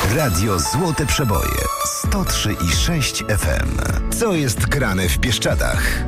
Radio Złote Przeboje 103,6 FM. Co jest grane w Bieszczadach?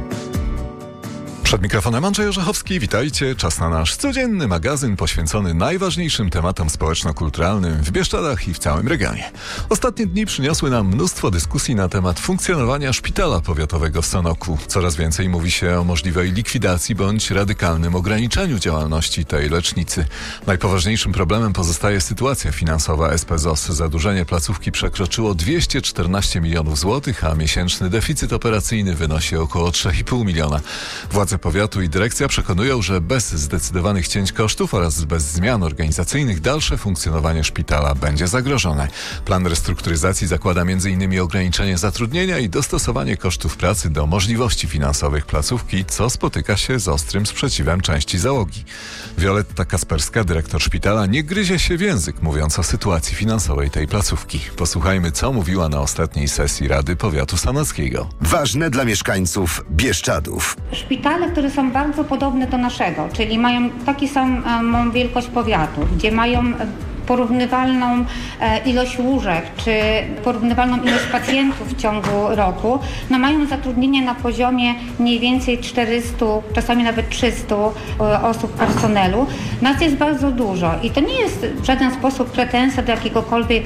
Przed mikrofonem Andrzej Orzechowski, witajcie. Czas na nasz codzienny magazyn poświęcony najważniejszym tematom społeczno-kulturalnym w Bieszczadach i w całym regionie. Ostatnie dni przyniosły nam mnóstwo dyskusji na temat funkcjonowania szpitala powiatowego w Sanoku. Coraz więcej mówi się o możliwej likwidacji bądź radykalnym ograniczeniu działalności tej lecznicy. Najpoważniejszym problemem pozostaje sytuacja finansowa SPZOS. Zadłużenie placówki przekroczyło 214 milionów złotych, a miesięczny deficyt operacyjny wynosi około 3,5 miliona. Władze powiatu i dyrekcja przekonują, że bez zdecydowanych cięć kosztów oraz bez zmian organizacyjnych dalsze funkcjonowanie szpitala będzie zagrożone. Plan restrukturyzacji zakłada m.in. ograniczenie zatrudnienia i dostosowanie kosztów pracy do możliwości finansowych placówki, co spotyka się z ostrym sprzeciwem części załogi. Wioletta Kasperska, dyrektor szpitala, nie gryzie się w język, mówiąc o sytuacji finansowej tej placówki. Posłuchajmy, co mówiła na ostatniej sesji Rady Powiatu Sanockiego. Ważne dla mieszkańców Bieszczadów. Szpitale, które są bardzo podobne do naszego, czyli mają taką samą wielkość powiatu, gdzie mają porównywalną ilość łóżek, czy porównywalną ilość pacjentów w ciągu roku, no mają zatrudnienie na poziomie mniej więcej 400, czasami nawet 300 osób personelu. Nas jest bardzo dużo i to nie jest w żaden sposób pretensja do jakiegokolwiek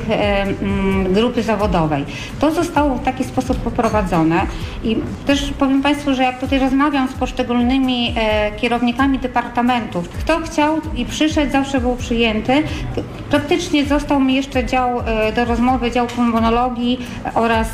grupy zawodowej. To zostało w taki sposób poprowadzone i też powiem Państwu, że jak tutaj rozmawiam z poszczególnymi kierownikami departamentów, kto chciał i przyszedł, zawsze był przyjęty. Praktycznie został mi jeszcze dział do rozmowy, dział pulmonologii oraz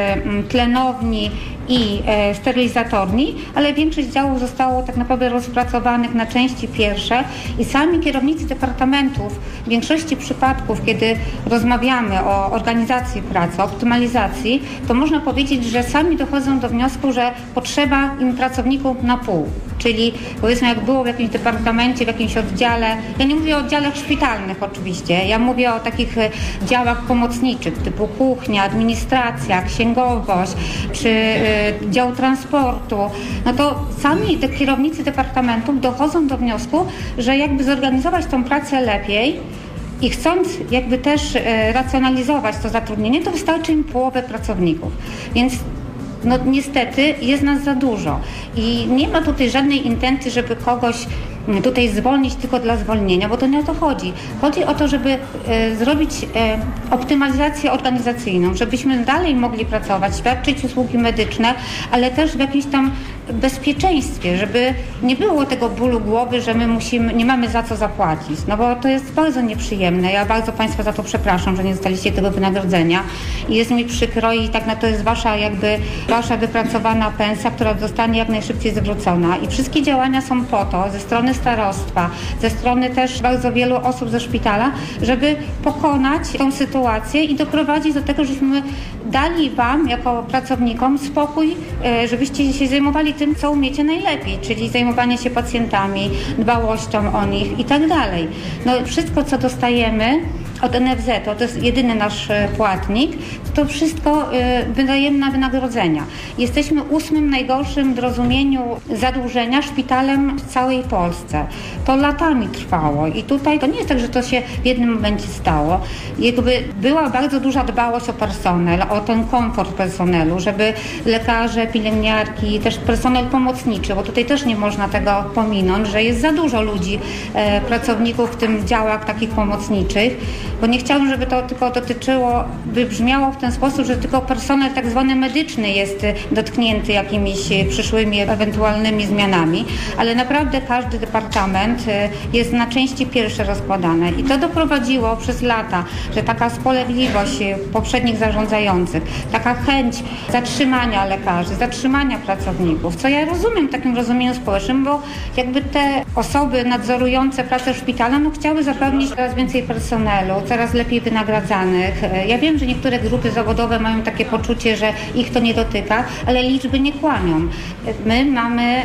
tlenowni i sterylizatorni, ale większość działów zostało tak naprawdę rozpracowanych na części pierwsze i sami kierownicy departamentów w większości przypadków, kiedy rozmawiamy o organizacji pracy, optymalizacji, to można powiedzieć, że sami dochodzą do wniosku, że potrzeba im pracowników na pół. Czyli powiedzmy, jak było w jakimś departamencie, w jakimś oddziale, ja nie mówię o oddziałach szpitalnych oczywiście, ja mówię o takich działach pomocniczych typu kuchnia, administracja, księgowość czy dział transportu, no to sami te kierownicy departamentów dochodzą do wniosku, że jakby zorganizować tą pracę lepiej i chcąc jakby też racjonalizować to zatrudnienie, to wystarczy im połowę pracowników. Więc no niestety jest nas za dużo i nie ma tutaj żadnej intencji, żeby kogoś tutaj zwolnić tylko dla zwolnienia, bo to nie o to chodzi. Chodzi o to, żeby zrobić optymalizację organizacyjną, żebyśmy dalej mogli pracować, świadczyć usługi medyczne, ale też w jakimś tam bezpieczeństwie, żeby nie było tego bólu głowy, że my nie mamy za co zapłacić, no bo to jest bardzo nieprzyjemne. Ja bardzo Państwa za to przepraszam, że nie dostaliście tego wynagrodzenia i jest mi przykro i tak na to jest wasza wypracowana pensja, która zostanie jak najszybciej zwrócona i wszystkie działania są po to, ze strony starostwa, ze strony też bardzo wielu osób ze szpitala, żeby pokonać tą sytuację i doprowadzić do tego, żebyśmy dali Wam jako pracownikom spokój, żebyście się zajmowali tym, co umiecie najlepiej, czyli zajmowanie się pacjentami, dbałością o nich i tak dalej. No wszystko, co dostajemy od NFZ, to jest jedyny nasz płatnik, to wszystko wydajemy na wynagrodzenia. Jesteśmy 8. najgorszym w rozumieniu zadłużenia szpitalem w całej Polsce. To latami trwało i tutaj to nie jest tak, że to się w jednym momencie stało. Jakby była bardzo duża dbałość o personel, o ten komfort personelu, żeby lekarze, pielęgniarki, też personel pomocniczy, bo tutaj też nie można tego pominąć, że jest za dużo ludzi, pracowników w tym działach takich pomocniczych, bo nie chciałabym, żeby to tylko wybrzmiało w ten sposób, że tylko personel tak zwany medyczny jest dotknięty jakimiś przyszłymi ewentualnymi zmianami, ale naprawdę każdy departament jest na części pierwsze rozkładane i to doprowadziło przez lata, że taka spolegliwość poprzednich zarządzających, taka chęć zatrzymania lekarzy, zatrzymania pracowników, co ja rozumiem w takim rozumieniu społecznym, bo jakby te osoby nadzorujące pracę szpitala chciały zapewnić coraz więcej personelu, coraz lepiej wynagradzanych. Ja wiem, że niektóre grupy zawodowe mają takie poczucie, że ich to nie dotyka, ale liczby nie kłamią. My mamy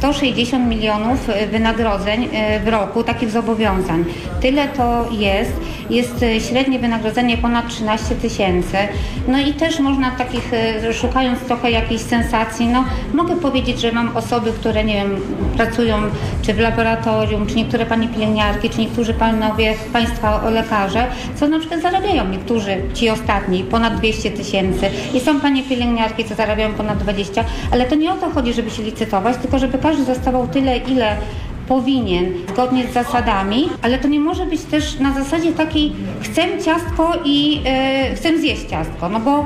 160 milionów wynagrodzeń w roku, takich zobowiązań. Tyle to jest. Jest średnie wynagrodzenie ponad 13 tysięcy. No i też można takich, szukając trochę jakiejś sensacji, mogę powiedzieć, że mam osoby, które, nie wiem, pracują czy w laboratorium, czy niektóre pani pielęgniarki, czy niektórzy panowie, Państwa lekarze, duże, co na przykład zarabiają niektórzy, ci ostatni, ponad 200 tysięcy i są panie pielęgniarki, co zarabiają ponad 20, ale to nie o to chodzi, żeby się licytować, tylko żeby każdy dostawał tyle, ile powinien, zgodnie z zasadami, ale to nie może być też na zasadzie takiej chcę ciastko i chcę zjeść ciastko, no bo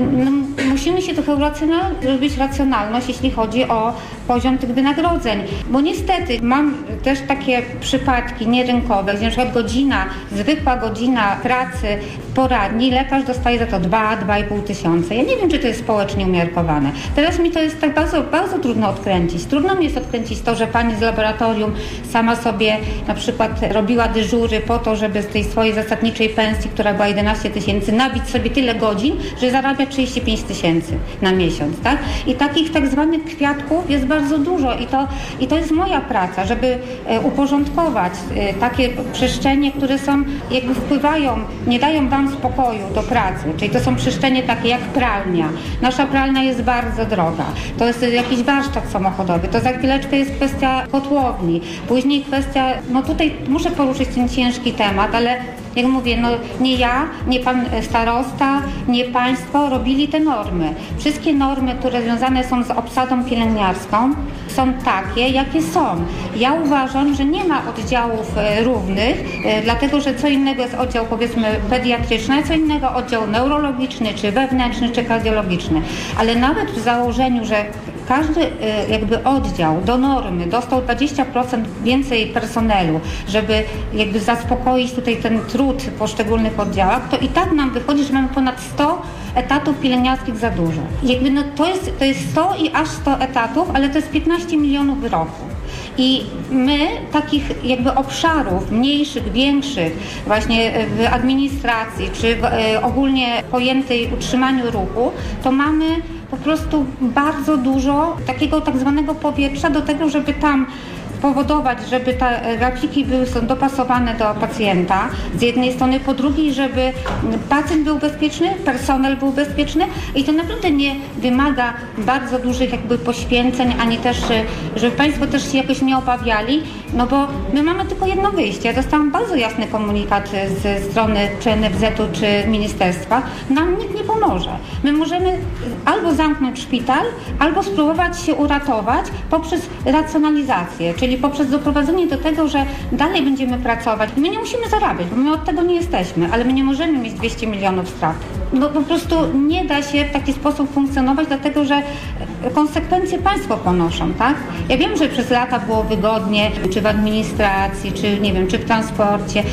musimy się trochę robić racjonalność, jeśli chodzi o poziom tych wynagrodzeń, bo niestety mam też takie przypadki nierynkowe, gdzie na przykład zwykła godzina pracy w poradni, lekarz dostaje za to 2,5 tysiąca. Ja nie wiem, czy to jest społecznie umiarkowane. Teraz mi to jest tak bardzo, bardzo trudno odkręcić. Trudno mi jest odkręcić to, że pani z laboratorium sama sobie na przykład robiła dyżury po to, żeby z tej swojej zasadniczej pensji, która była 11 tysięcy, nabić sobie tyle godzin, że zarabia 35 tysięcy na miesiąc, tak? I takich tak zwanych kwiatków jest bardzo dużo i to jest moja praca, żeby uporządkować takie przestrzenie, które są, jakby wpływają, nie dają wam spokoju do pracy, czyli to są przestrzenie takie jak pralnia. Nasza pralnia jest bardzo droga, to jest jakiś warsztat samochodowy, to za chwileczkę jest kwestia kotłowni, później kwestia, no tutaj muszę poruszyć ten ciężki temat, ale jak mówię, no nie ja, nie pan starosta, nie państwo robili te normy. Wszystkie normy, które związane są z obsadą pielęgniarską, są takie, jakie są. Ja uważam, że nie ma oddziałów równych, dlatego że co innego jest oddział, powiedzmy, pediatryczny, a co innego oddział neurologiczny, czy wewnętrzny, czy kardiologiczny. Ale nawet w założeniu, że każdy jakby oddział do normy dostał 20% więcej personelu, żeby jakby zaspokoić tutaj ten trud w poszczególnych oddziałach, to i tak nam wychodzi, że mamy ponad 100 etatów pielęgniarskich za dużo. Jakby no to jest 100 i aż 100 etatów, ale to jest 15 milionów w roku. I my takich jakby obszarów mniejszych, większych właśnie w administracji czy w ogólnie pojętej utrzymaniu ruchu, to mamy po prostu bardzo dużo takiego tak zwanego powietrza do tego, żeby tam powodować, żeby te grafiki są dopasowane do pacjenta z jednej strony, po drugiej, żeby pacjent był bezpieczny, personel był bezpieczny i to naprawdę nie wymaga bardzo dużych jakby poświęceń, ani też, żeby państwo też się jakoś nie obawiali, no bo my mamy tylko jedno wyjście. Ja dostałam bardzo jasny komunikat ze strony czy NFZ-u, czy ministerstwa. Nam nikt nie pomoże. My możemy albo zamknąć szpital, albo spróbować się uratować poprzez racjonalizację, czyli poprzez doprowadzenie do tego, że dalej będziemy pracować. My nie musimy zarabiać, bo my od tego nie jesteśmy, ale my nie możemy mieć 200 milionów strat. No po prostu nie da się w taki sposób funkcjonować, dlatego że konsekwencje państwo ponoszą, tak? Ja wiem, że przez lata było wygodnie, czy w administracji, czy nie wiem, czy w transporcie,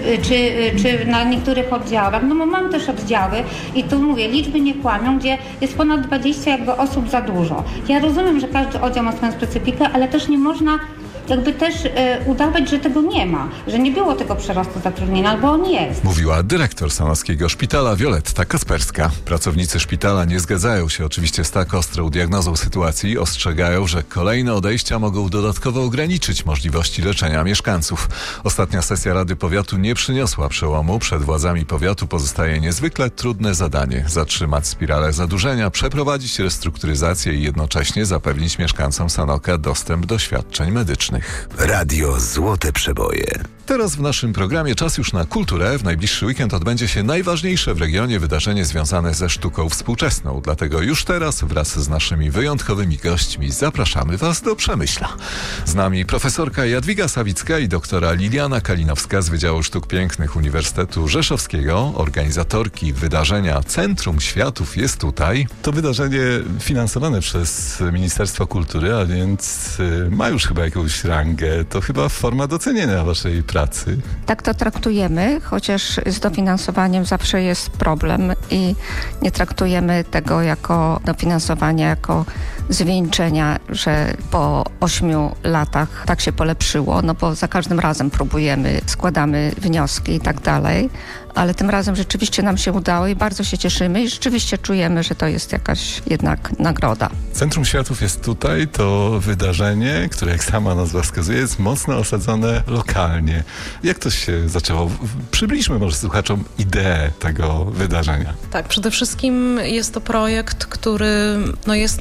czy na niektórych oddziałach. No bo mam też oddziały i tu mówię, liczby nie kłamią, gdzie jest ponad 20 jakby osób za dużo. Ja rozumiem, że każdy oddział ma swoją specyfikę, ale też nie można jakby też udawać, że tego nie ma, że nie było tego przerostu zatrudnienia, albo on jest. Mówiła dyrektor Sanockiego Szpitala Wioletta Kasperska. Pracownicy szpitala nie zgadzają się oczywiście z tak ostrą diagnozą sytuacji. Ostrzegają, że kolejne odejścia mogą dodatkowo ograniczyć możliwości leczenia mieszkańców. Ostatnia sesja Rady Powiatu nie przyniosła przełomu. Przed władzami powiatu pozostaje niezwykle trudne zadanie. Zatrzymać spiralę zadłużenia, przeprowadzić restrukturyzację i jednocześnie zapewnić mieszkańcom Sanoka dostęp do świadczeń medycznych. Radio Złote Przeboje. Teraz w naszym programie czas już na kulturę. W najbliższy weekend odbędzie się najważniejsze w regionie wydarzenie związane ze sztuką współczesną. Dlatego już teraz wraz z naszymi wyjątkowymi gośćmi zapraszamy Was do Przemyśla. Z nami profesorka Jadwiga Sawicka i doktora Liliana Kalinowska z Wydziału Sztuk Pięknych Uniwersytetu Rzeszowskiego, organizatorki wydarzenia Centrum Światów jest tutaj. To wydarzenie finansowane przez Ministerstwo Kultury, a więc ma już chyba jakąś rangę. To chyba forma docenienia Waszej pracy. Tak to traktujemy, chociaż z dofinansowaniem zawsze jest problem i nie traktujemy tego jako dofinansowania, jako zwieńczenia, że po 8 latach tak się polepszyło, no bo za każdym razem próbujemy, składamy wnioski i tak dalej, ale tym razem rzeczywiście nam się udało i bardzo się cieszymy i rzeczywiście czujemy, że to jest jakaś jednak nagroda. Centrum Światów jest tutaj, to wydarzenie, które jak sama nazwa wskazuje, jest mocno osadzone lokalnie. Jak to się zaczęło? Przybliżmy może słuchaczom ideę tego wydarzenia. Tak, przede wszystkim jest to projekt, który jest na pewno związany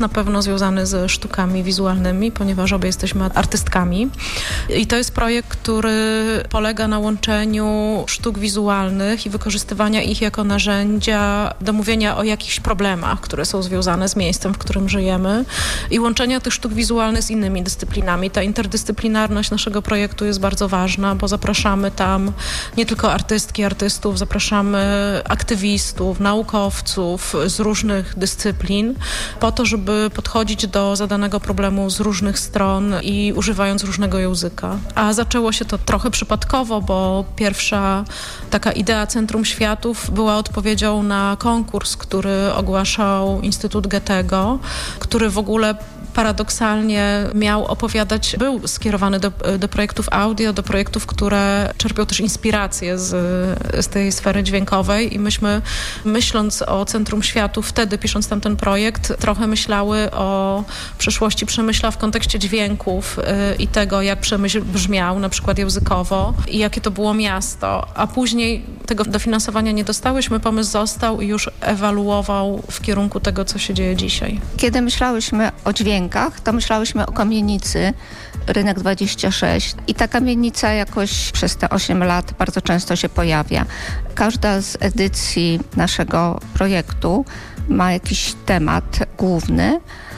związany ze sztukami wizualnymi, ponieważ obie jesteśmy artystkami. I to jest projekt, który polega na łączeniu sztuk wizualnych i wykorzystywania ich jako narzędzia do mówienia o jakichś problemach, które są związane z miejscem, w którym żyjemy i łączenia tych sztuk wizualnych z innymi dyscyplinami. Ta interdyscyplinarność naszego projektu jest bardzo ważna, bo zapraszamy tam nie tylko artystki, artystów, zapraszamy aktywistów, naukowców z różnych dyscyplin po to, żeby podchodzić do zadanego problemu z różnych stron i używając różnego języka. A zaczęło się to trochę przypadkowo, bo pierwsza taka idea Centrum Światów była odpowiedzią na konkurs, który ogłaszał Instytut Goethego, który w ogóle paradoksalnie miał opowiadać, był skierowany do projektów audio, do projektów, które czerpią też inspirację z tej sfery dźwiękowej i myśmy, myśląc o Centrum Światów, wtedy pisząc tam ten projekt, trochę myślały o przyszłości Przemyśla w kontekście dźwięków i tego, jak Przemyśl brzmiał, na przykład językowo i jakie to było miasto, a później tego dofinansowania nie dostałyśmy, pomysł został i już ewaluował w kierunku tego, co się dzieje dzisiaj. Kiedy myślałyśmy o dźwiękach, to myślałyśmy o kamienicy Rynek 26 i ta kamienica jakoś przez te 8 lat bardzo często się pojawia. Każda z edycji naszego projektu ma jakiś temat główny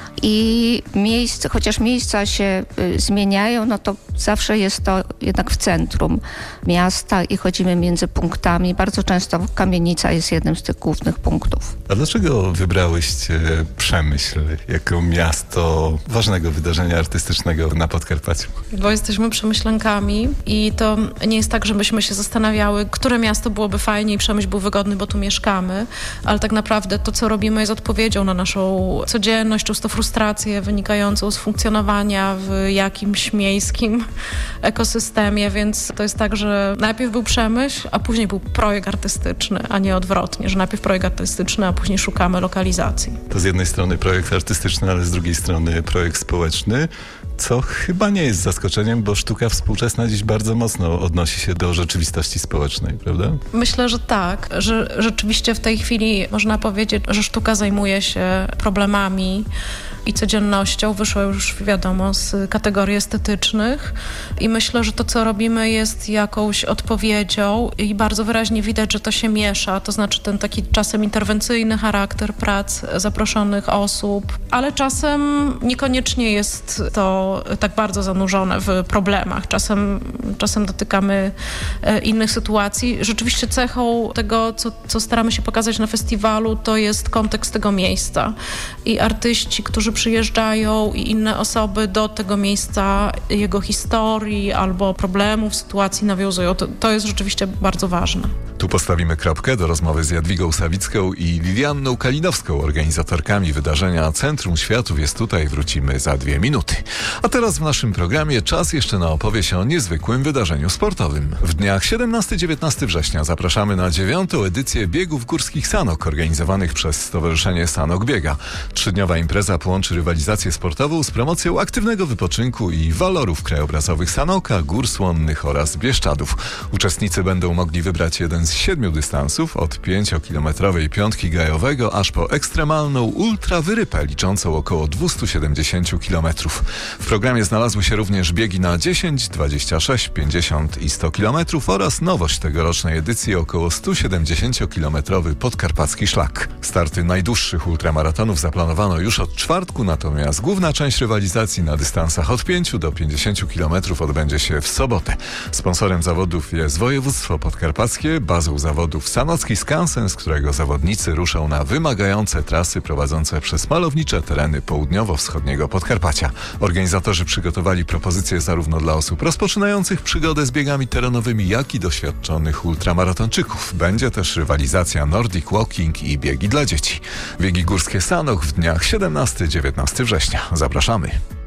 i chociaż miejsca się zmieniają, no to zawsze jest to jednak w centrum miasta i chodzimy między punktami. Bardzo często kamienica jest jednym z tych głównych punktów. A dlaczego wybrałyście Przemyśl jako miasto ważnego wydarzenia artystycznego na Podkarpaciu? Bo jesteśmy przemyślankami i to nie jest tak, żebyśmy się zastanawiały, które miasto byłoby fajnie i Przemyśl był wygodny, bo tu mieszkamy, ale tak naprawdę to, co robimy, jest odpowiedzią na naszą codzienność, często frustrację wynikającą z funkcjonowania w jakimś miejskim ekosystemie, więc to jest tak, że najpierw był Przemyśl, a później był projekt artystyczny, a nie odwrotnie, że najpierw projekt artystyczny, a później szukamy lokalizacji. To z jednej strony projekt artystyczny, ale z drugiej strony projekt społeczny, co chyba nie jest zaskoczeniem, bo sztuka współczesna dziś bardzo mocno odnosi się do rzeczywistości społecznej, prawda? Myślę, że tak, że rzeczywiście w tej chwili można powiedzieć, że sztuka zajmuje się problemami i codziennością. Wyszło już, wiadomo, z kategorii estetycznych i myślę, że to, co robimy, jest jakąś odpowiedzią i bardzo wyraźnie widać, że to się miesza, to znaczy ten taki czasem interwencyjny charakter prac zaproszonych osób, ale czasem niekoniecznie jest to tak bardzo zanurzone w problemach. Czasem dotykamy innych sytuacji. Rzeczywiście cechą tego, co staramy się pokazać na festiwalu, to jest kontekst tego miejsca i artyści, którzy przyjeżdżają i inne osoby do tego miejsca, jego historii albo problemów, sytuacji nawiązują. To jest rzeczywiście bardzo ważne. Tu postawimy kropkę do rozmowy z Jadwigą Sawicką i Lilianną Kalinowską, organizatorkami wydarzenia Centrum Światów jest tutaj. Wrócimy za 2 minuty. A teraz w naszym programie czas jeszcze na opowieść o niezwykłym wydarzeniu sportowym. W dniach 17-19 września zapraszamy na 9. edycję biegów górskich Sanok organizowanych przez Stowarzyszenie Sanok Biega. 3-dniowa impreza połączy rywalizację sportową z promocją aktywnego wypoczynku i walorów krajobrazowych Sanoka, Gór Słonnych oraz Bieszczadów. Uczestnicy będą mogli wybrać jeden z 7 dystansów, od 5-kilometrowej piątki gajowego aż po ekstremalną ultrawyrypę liczącą około 270 km. W programie znalazły się również biegi na 10, 26, 50 i 100 km oraz nowość tegorocznej edycji około 170-kilometrowy podkarpacki szlak. Starty najdłuższych ultramaratonów zaplanowano już od czwartku, natomiast główna część rywalizacji na dystansach od 5 do 50 km odbędzie się w sobotę. Sponsorem zawodów jest województwo podkarpackie, bazą zawodów Sanocki Skansen, z którego zawodnicy ruszą na wymagające trasy prowadzące przez malownicze tereny południowo-wschodniego Podkarpacia. Organizatorzy przygotowali propozycje zarówno dla osób rozpoczynających przygodę z biegami terenowymi, jak i doświadczonych ultramaratończyków. Będzie też rywalizacja Nordic Walking i biegi dla dzieci. Biegi górskie Sanok w dniach 17-19 września. Zapraszamy.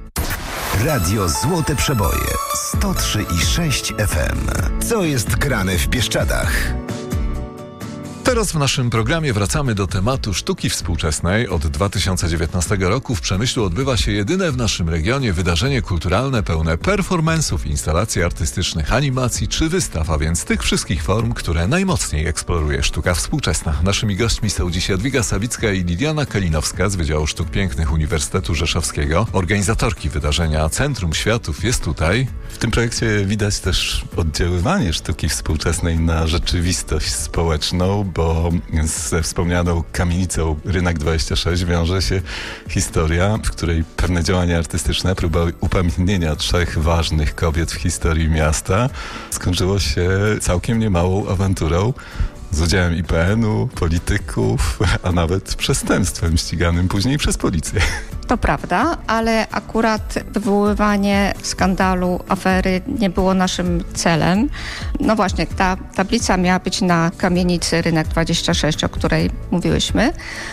Radio Złote Przeboje 103,6 FM. Co jest grane w Bieszczadach? teraz w naszym programie wracamy do tematu sztuki współczesnej. Od 2019 roku w Przemyślu odbywa się jedyne w naszym regionie wydarzenie kulturalne pełne performansów, instalacji artystycznych, animacji czy wystaw, a więc tych wszystkich form, które najmocniej eksploruje sztuka współczesna. Naszymi gośćmi są dziś Jadwiga Sawicka i Lidiana Kalinowska z Wydziału Sztuk Pięknych Uniwersytetu Rzeszowskiego. Organizatorki wydarzenia Centrum Światów jest tutaj. W tym projekcie widać też oddziaływanie sztuki współczesnej na rzeczywistość społeczną, bo ze wspomnianą kamienicą Rynek 26 wiąże się historia, w której pewne działania artystyczne, próba upamiętnienia 3 ważnych kobiet w historii miasta skończyło się całkiem niemałą awanturą z udziałem IPN-u, polityków, a nawet przestępstwem ściganym później przez policję. To prawda, ale akurat wywoływanie skandalu, afery nie było naszym celem. No właśnie, ta tablica miała być na kamienicy Rynek 26, o której mówiłyśmy.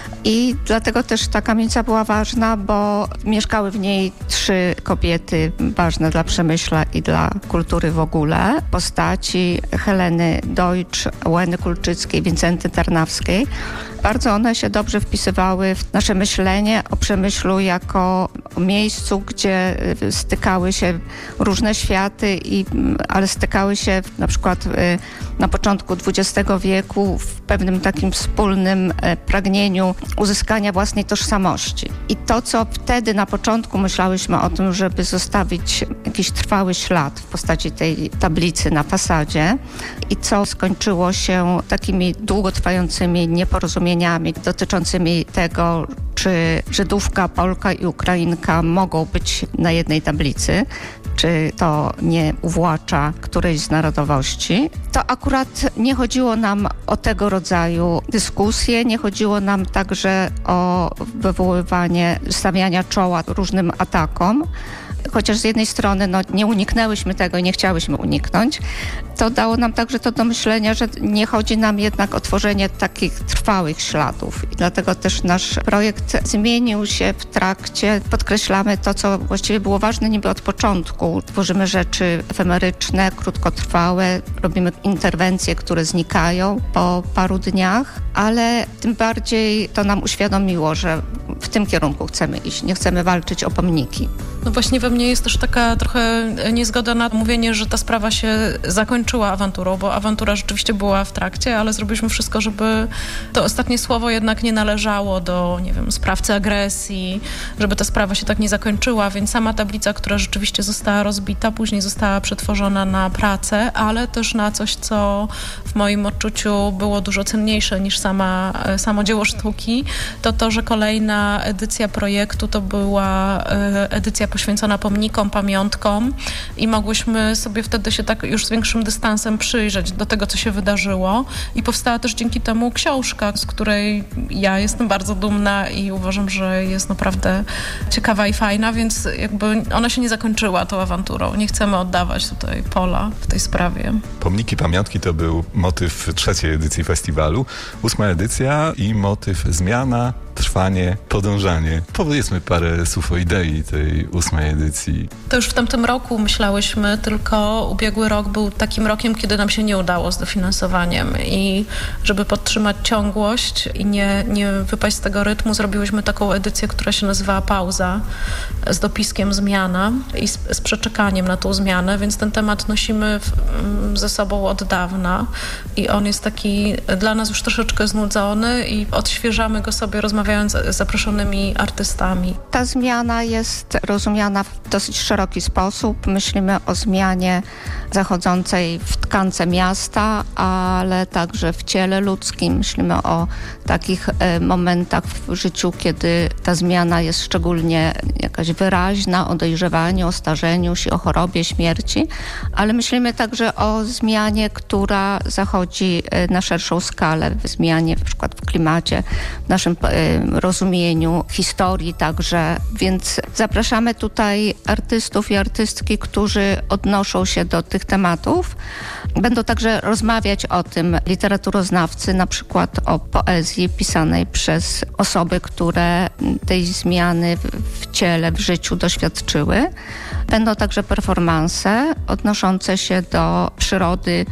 I dlatego też ta kamienica była ważna, bo mieszkały w niej 3 kobiety ważne dla Przemyśla i dla kultury w ogóle. Postaci Heleny Deutsch, Łeny Kulczyckiej, Wincenty Tarnawskiej. Bardzo one się dobrze wpisywały w nasze myślenie o Przemyślu jako o miejscu, gdzie stykały się różne światy, ale stykały się na przykład na początku XX wieku w pewnym takim wspólnym pragnieniu uzyskania własnej tożsamości. I to, co wtedy na początku myślałyśmy o tym, żeby zostawić jakiś trwały ślad w postaci tej tablicy na fasadzie i co skończyło się takimi długotrwającymi nieporozumieniami dotyczącymi tego, czy Żydówka, Polka i Ukrainka mogą być na jednej tablicy, czy to nie uwłacza którejś z narodowości. To akurat nie chodziło nam o tego rodzaju dyskusje, nie chodziło nam także o wywoływanie, stawiania czoła różnym atakom. Chociaż z jednej strony nie uniknęłyśmy tego i nie chciałyśmy uniknąć, to dało nam także to do myślenia, że nie chodzi nam jednak o tworzenie takich trwałych śladów. I dlatego też nasz projekt zmienił się w trakcie. Podkreślamy to, co właściwie było ważne niby od początku. Tworzymy rzeczy efemeryczne, krótkotrwałe, robimy interwencje, które znikają po paru dniach, ale tym bardziej to nam uświadomiło, że w tym kierunku chcemy iść. Nie chcemy walczyć o pomniki. No właśnie we mnie jest też taka trochę niezgoda na mówienie, że ta sprawa się zakończyła awanturą, bo awantura rzeczywiście była w trakcie, ale zrobiliśmy wszystko, żeby to ostatnie słowo jednak nie należało do, nie wiem, sprawcy agresji, żeby ta sprawa się tak nie zakończyła, więc sama tablica, która rzeczywiście została rozbita, później została przetworzona na pracę, ale też na coś, co w moim odczuciu było dużo cenniejsze niż samo dzieło sztuki, to, że kolejna edycja projektu to była edycja poświęcona pomnikom, pamiątkom i mogłyśmy sobie wtedy się tak już z większym dystansem przyjrzeć do tego, co się wydarzyło i powstała też dzięki temu książka, z której ja jestem bardzo dumna i uważam, że jest naprawdę ciekawa i fajna, więc jakby ona się nie zakończyła tą awanturą. Nie chcemy oddawać tutaj pola w tej sprawie. Pomniki, pamiątki to był motyw 3. edycji festiwalu, 8. edycja i motyw zmiana, trwanie, podążanie. Powiedzmy parę słów o idei tej 8. edycji. To już w tamtym roku myślałyśmy, tylko ubiegły rok był takim rokiem, kiedy nam się nie udało z dofinansowaniem i żeby podtrzymać ciągłość i nie wypaść z tego rytmu, zrobiłyśmy taką edycję, która się nazywała Pauza, z dopiskiem zmiana i z przeczekaniem na tą zmianę, więc ten temat nosimy ze sobą od dawna i on jest taki dla nas już troszeczkę znudzony i odświeżamy go sobie rozmawiając z zaproszonymi artystami. Ta zmiana jest rozumiana w dosyć szeroki sposób. Myślimy o zmianie zachodzącej w tkance miasta, ale także w ciele ludzkim. Myślimy o takich momentach w życiu, kiedy ta zmiana jest szczególnie jakaś wyraźna, o dojrzewaniu, o starzeniu się, o chorobie, śmierci, ale myślimy także o zmianie, która zachodzi na szerszą skalę, zmianie na przykład w klimacie, w naszym rozumieniu historii także, więc zapraszamy tutaj artystów i artystki, którzy odnoszą się do tych tematów. Będą także rozmawiać o tym literaturoznawcy, na przykład o poezji pisanej przez osoby, które tej zmiany w ciele, w życiu doświadczyły. Będą także performanse odnoszące się do przyrody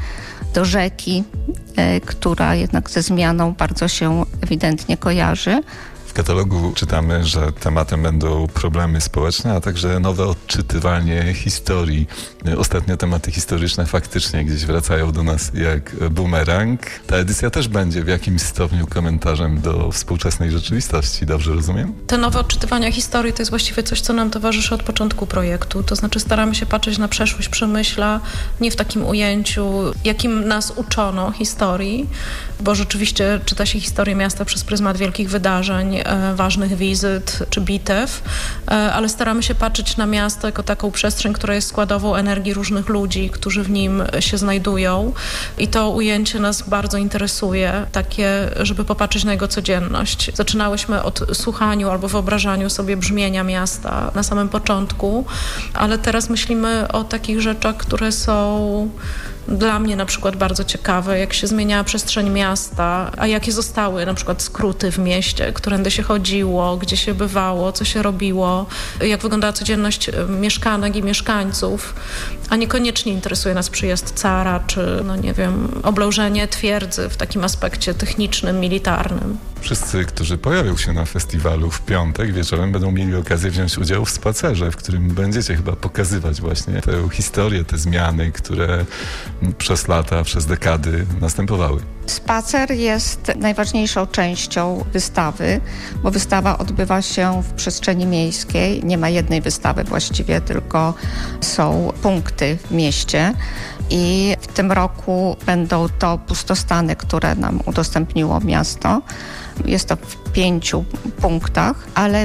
do rzeki, która jednak ze zmianą bardzo się ewidentnie kojarzy. W katalogu czytamy, że tematem będą problemy społeczne, a także nowe odczytywanie historii. Ostatnio tematy historyczne faktycznie gdzieś wracają do nas jak bumerang. Ta edycja też będzie w jakimś stopniu komentarzem do współczesnej rzeczywistości, dobrze rozumiem? Te nowe odczytywania historii to jest właściwie coś, co nam towarzyszy od początku projektu. To znaczy staramy się patrzeć na przeszłość Przemyśla nie w takim ujęciu, jakim nas uczono historii, bo rzeczywiście czyta się historię miasta przez pryzmat wielkich wydarzeń, ważnych wizyt czy bitew, ale staramy się patrzeć na miasto jako taką przestrzeń, która jest składową energii różnych ludzi, którzy w nim się znajdują i to ujęcie nas bardzo interesuje, takie, żeby popatrzeć na jego codzienność. Zaczynałyśmy od słuchaniu albo wyobrażaniu sobie brzmienia miasta na samym początku, ale teraz myślimy o takich rzeczach, które są dla mnie na przykład bardzo ciekawe, jak się zmieniała przestrzeń miasta, a jakie zostały na przykład skróty w mieście, którędy się chodziło, gdzie się bywało, co się robiło, jak wyglądała codzienność mieszkanek i mieszkańców, a niekoniecznie interesuje nas przyjazd cara, czy oblężenie twierdzy w takim aspekcie technicznym, militarnym. Wszyscy, którzy pojawią się na festiwalu w piątek wieczorem, będą mieli okazję wziąć udział w spacerze, w którym będziecie chyba pokazywać właśnie tę historię, te zmiany, które przez lata, przez dekady następowały. Spacer jest najważniejszą częścią wystawy, bo wystawa odbywa się w przestrzeni miejskiej. Nie ma jednej wystawy właściwie, tylko są punkty w mieście. I w tym roku będą to pustostany, które nam udostępniło miasto. Jest to w 5 punktach, ale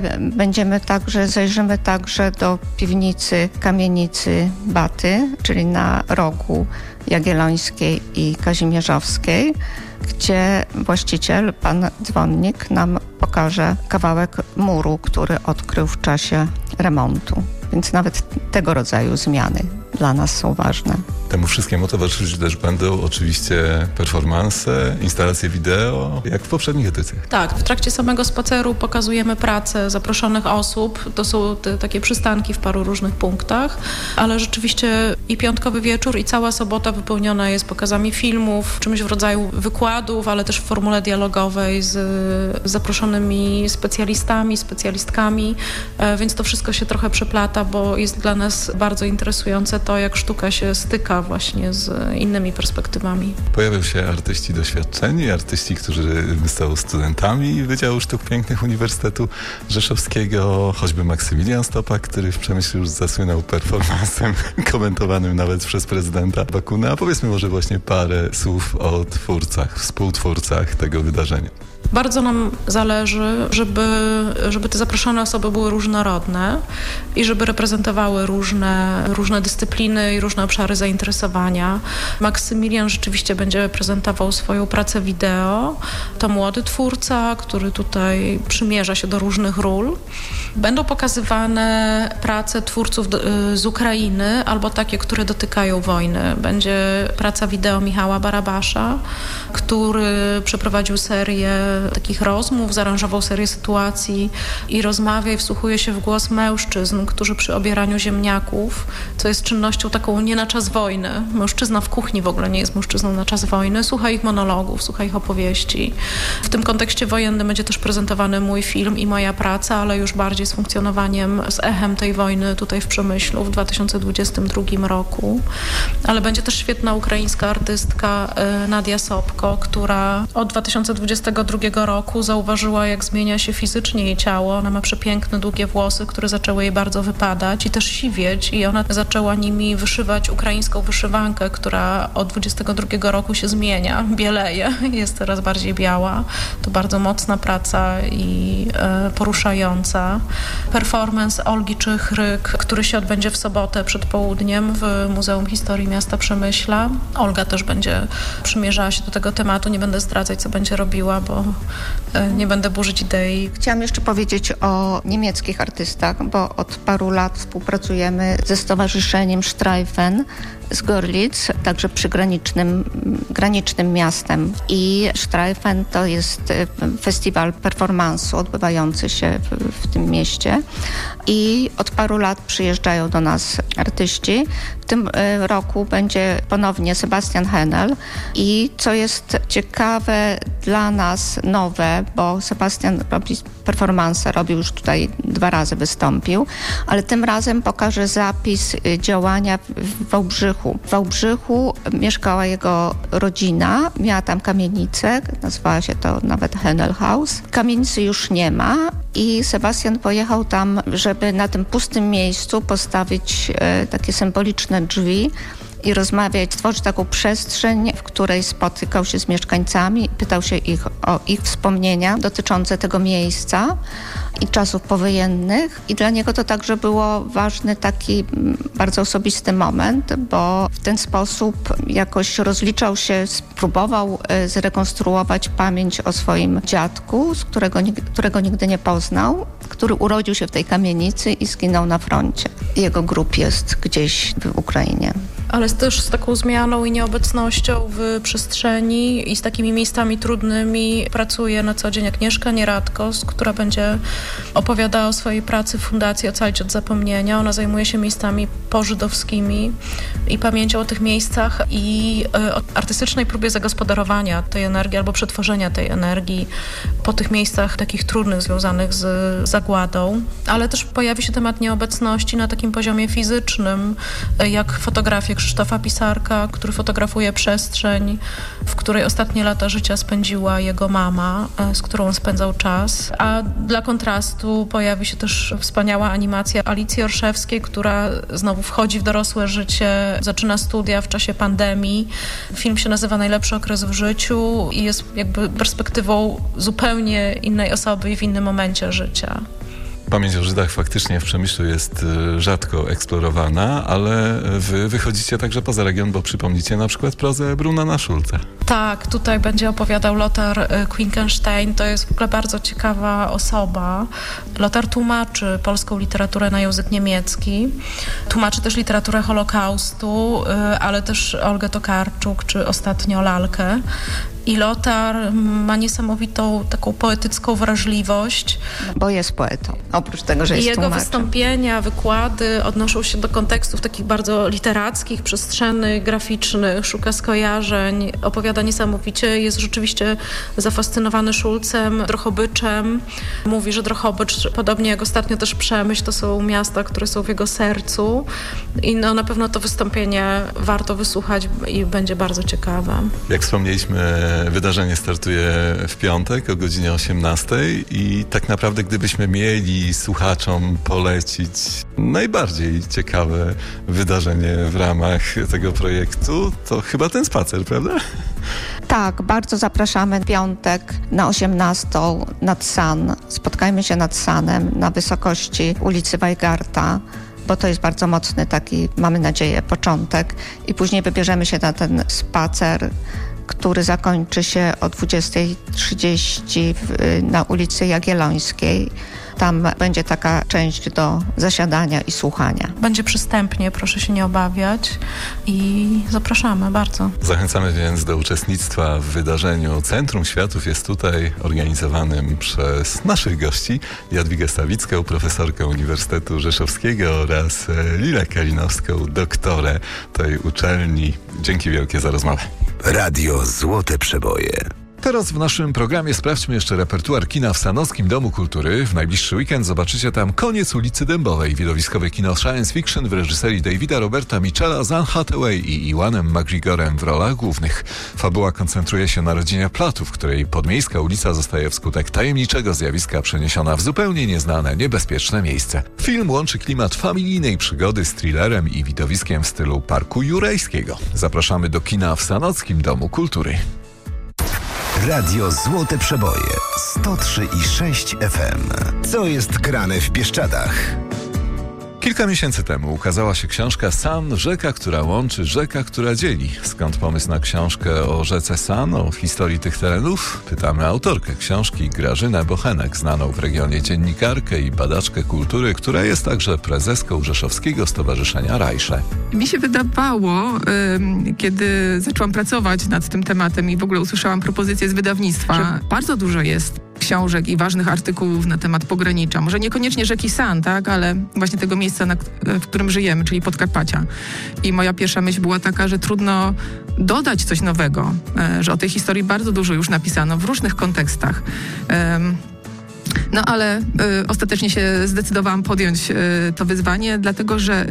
zajrzymy także do piwnicy kamienicy Baty, czyli na rogu Jagiellońskiej i Kazimierzowskiej, gdzie właściciel, pan Dzwonnik, nam pokaże kawałek muru, który odkrył w czasie remontu. Więc nawet tego rodzaju zmiany dla nas są ważne. Temu wszystkiemu towarzyszyć też będą oczywiście performanse, instalacje wideo, jak w poprzednich edycjach. Tak, w trakcie samego spaceru pokazujemy pracę zaproszonych osób. To są takie przystanki w paru różnych punktach, ale rzeczywiście i piątkowy wieczór, i cała sobota wypełniona jest pokazami filmów, czymś w rodzaju wykładów, ale też w formule dialogowej z zaproszonymi specjalistami, specjalistkami, więc to wszystko się trochę przeplata, bo jest dla nas bardzo interesujące to, jak sztuka się styka właśnie z innymi perspektywami. Pojawią się artyści doświadczeni, artyści, którzy są studentami Wydziału Sztuk Pięknych Uniwersytetu Rzeszowskiego, choćby Maksymilian Stopak, który w Przemyślu już zasłynął performansem komentowanym nawet przez prezydenta Bakuna. A powiedzmy może właśnie parę słów o twórcach, współtwórcach tego wydarzenia. Bardzo nam zależy, żeby te zaproszone osoby były różnorodne i żeby reprezentowały różne dyscypliny i różne obszary zainteresowania. Maksymilian rzeczywiście będzie prezentował swoją pracę wideo. To młody twórca, który tutaj przymierza się do różnych ról. Będą pokazywane prace twórców z Ukrainy albo takie, które dotykają wojny. Będzie praca wideo Michała Barabasza, który przeprowadził serię takich rozmów, zaaranżował serię sytuacji i rozmawia i wsłuchuje się w głos mężczyzn, którzy przy obieraniu ziemniaków, co jest czynnością taką nie na czas wojny. Mężczyzna w kuchni w ogóle nie jest mężczyzną na czas wojny. Słucha ich monologów, słucha ich opowieści. W tym kontekście wojennym będzie też prezentowany mój film i moja praca, ale już bardziej z funkcjonowaniem, z echem tej wojny tutaj w Przemyślu w 2022 roku. Ale będzie też świetna ukraińska artystka Nadia Sobko, która od 2022 roku zauważyła, jak zmienia się fizycznie jej ciało. Ona ma przepiękne, długie włosy, które zaczęły jej bardzo wypadać i też siwieć i ona zaczęła nimi wyszywać ukraińską wyszywankę, która od 22 roku się zmienia, bieleje, jest teraz bardziej biała. To bardzo mocna praca i poruszająca. Performance Olgi Czychryk, który się odbędzie w sobotę przed południem w Muzeum Historii Miasta Przemyśla. Olga też będzie przymierzała się do tego tematu. Nie będę zdradzać, co będzie robiła, bo nie będę burzyć idei. Chciałam jeszcze powiedzieć o niemieckich artystach, bo od paru lat współpracujemy ze Stowarzyszeniem Streifen z Görlitz, także granicznym miastem. I Streifen to jest festiwal performansu odbywający się w tym mieście. I od paru lat przyjeżdżają do nas artyści, tym roku będzie ponownie Sebastian Hennel i co jest ciekawe dla nas, nowe, bo Sebastian robi performance, robił już tutaj 2 razy, wystąpił, ale tym razem pokaże zapis działania w Wałbrzychu. W Wałbrzychu mieszkała jego rodzina, miała tam kamienicę, nazywała się to nawet Hennel House. Kamienicy już nie ma i Sebastian pojechał tam, żeby na tym pustym miejscu postawić takie symboliczne drzwi i rozmawiać, stworzyć taką przestrzeń, w której spotykał się z mieszkańcami, pytał się ich o ich wspomnienia dotyczące tego miejsca i czasów powojennych. I dla niego to także było ważny taki bardzo osobisty moment, bo w ten sposób jakoś rozliczał się, spróbował zrekonstruować pamięć o swoim dziadku, którego nigdy nie poznał, który urodził się w tej kamienicy i zginął na froncie. Jego grób jest gdzieś w Ukrainie. Ale też z taką zmianą i nieobecnością w przestrzeni i z takimi miejscami trudnymi pracuje na co dzień Agnieszka Nieradkos, która będzie opowiadała o swojej pracy w Fundacji Ocalić od Zapomnienia. Ona zajmuje się miejscami pożydowskimi i pamięcią o tych miejscach i o artystycznej próbie zagospodarowania tej energii albo przetworzenia tej energii po tych miejscach takich trudnych, związanych z zagładą. Ale też pojawi się temat nieobecności na takim poziomie fizycznym, jak fotografie Krzysztofa Pisarka, który fotografuje przestrzeń, w której ostatnie lata życia spędziła jego mama, z którą spędzał czas. A dla kontrastu pojawi się też wspaniała animacja Alicji Orszewskiej, która znowu wchodzi w dorosłe życie, zaczyna studia w czasie pandemii. Film się nazywa Najlepszy okres w życiu i jest jakby perspektywą zupełnie innej osoby i w innym momencie życia. Pamięć o Żydach faktycznie w Przemyślu jest rzadko eksplorowana, ale wy wychodzicie także poza region, bo przypomnicie na przykład prozę Brunana Schulza. Tak, tutaj będzie opowiadał Lothar Quinkenstein. To jest w ogóle bardzo ciekawa osoba. Lothar tłumaczy polską literaturę na język niemiecki. Tłumaczy też literaturę Holokaustu, ale też Olgę Tokarczuk, czy ostatnio Lalkę. I Lothar ma niesamowitą taką poetycką wrażliwość. Bo jest poetą, oprócz tego, że jest jego tłumaczem. Wystąpienia, wykłady odnoszą się do kontekstów takich bardzo literackich, przestrzennych, graficznych, szuka skojarzeń, opowiada niesamowicie. Jest rzeczywiście zafascynowany Schulzem, Drohobyczem. Mówi, że Drohobycz, podobnie jak ostatnio też Przemyśl, to są miasta, które są w jego sercu. I na pewno to wystąpienie warto wysłuchać i będzie bardzo ciekawe. Jak wspomnieliśmy, wydarzenie startuje w piątek o godzinie 18 i tak naprawdę gdybyśmy mieli słuchaczom polecić najbardziej ciekawe wydarzenie w ramach tego projektu, to chyba ten spacer, prawda? Tak, bardzo zapraszamy piątek na 18 nad San. Spotkajmy się nad Sanem na wysokości ulicy Weigarta, bo to jest bardzo mocny taki, mamy nadzieję, początek i później wybierzemy się na ten spacer, który zakończy się o 20:30 na ulicy Jagiellońskiej. Tam będzie taka część do zasiadania i słuchania. Będzie przystępnie, proszę się nie obawiać i zapraszamy bardzo. Zachęcamy więc do uczestnictwa w wydarzeniu Centrum Światów jest tutaj, organizowanym przez naszych gości, Jadwigę Stawicką, profesorkę Uniwersytetu Rzeszowskiego oraz Lilę Kalinowską, doktorę tej uczelni. Dzięki wielkie za rozmowę. Radio Złote Przeboje. Teraz w naszym programie sprawdźmy jeszcze repertuar kina w Sanockim Domu Kultury. W najbliższy weekend zobaczycie tam Koniec ulicy Dębowej, widowiskowe kino science fiction w reżyserii Davida Roberta Mitchella z Anne Hathaway i Ewanem McGregorem w rolach głównych. Fabuła koncentruje się na rodzinie Platów, której podmiejska ulica zostaje wskutek tajemniczego zjawiska przeniesiona w zupełnie nieznane, niebezpieczne miejsce. Film łączy klimat familijnej przygody z thrillerem i widowiskiem w stylu Parku Jurajskiego. Zapraszamy do kina w Sanockim Domu Kultury. Radio Złote Przeboje 103,6 FM. Co jest grane w Bieszczadach? Kilka miesięcy temu ukazała się książka San, rzeka, która łączy, rzeka, która dzieli. Skąd pomysł na książkę o rzece San, o historii tych terenów? Pytamy autorkę książki, Grażynę Bochenek, znaną w regionie dziennikarkę i badaczkę kultury, która jest także prezeską Rzeszowskiego Stowarzyszenia Rajsze. Mi się wydawało, kiedy zaczęłam pracować nad tym tematem i w ogóle usłyszałam propozycję z wydawnictwa, że bardzo dużo jest książek i ważnych artykułów na temat pogranicza. Może niekoniecznie rzeki San, tak, ale właśnie tego miejsca, w którym żyjemy, czyli Podkarpacia. I moja pierwsza myśl była taka, że trudno dodać coś nowego, że o tej historii bardzo dużo już napisano w różnych kontekstach. No ale ostatecznie się zdecydowałam podjąć to wyzwanie, dlatego że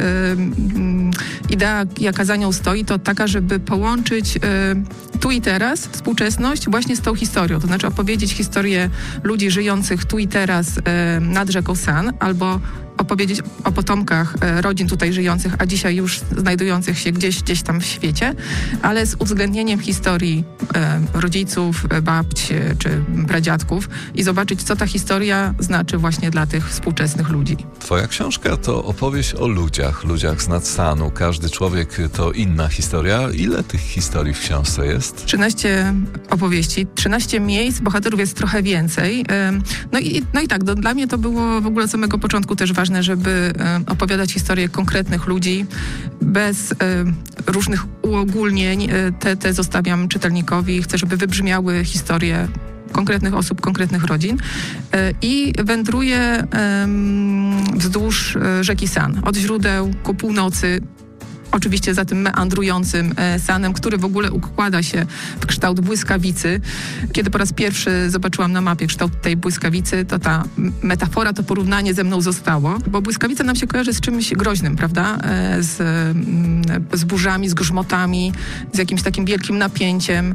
idea, jaka za nią stoi, to taka, żeby połączyć tu i teraz współczesność właśnie z tą historią. To znaczy opowiedzieć historię ludzi żyjących tu i teraz nad rzeką San, albo opowiedzieć o potomkach rodzin tutaj żyjących, a dzisiaj już znajdujących się gdzieś tam w świecie, ale z uwzględnieniem historii rodziców, babci czy pradziadków i zobaczyć, co ta historia znaczy właśnie dla tych współczesnych ludzi. Twoja książka to opowieść o ludziach z nad Sanu. Każdy człowiek to inna historia. Ile tych historii w książce jest? 13 opowieści, 13 miejsc, bohaterów jest trochę więcej. No i tak, dla mnie to było w ogóle od samego początku też ważne, żeby opowiadać historię konkretnych ludzi bez różnych uogólnień. Te zostawiam czytelnikowi. Chcę, żeby wybrzmiały historie konkretnych osób, konkretnych rodzin i wędruję wzdłuż rzeki San, od źródeł ku północy. Oczywiście za tym meandrującym Sanem, który w ogóle układa się w kształt błyskawicy. Kiedy po raz pierwszy zobaczyłam na mapie kształt tej błyskawicy, to ta metafora, to porównanie ze mną zostało, bo błyskawica nam się kojarzy z czymś groźnym, prawda? Z burzami, z grzmotami, z jakimś takim wielkim napięciem.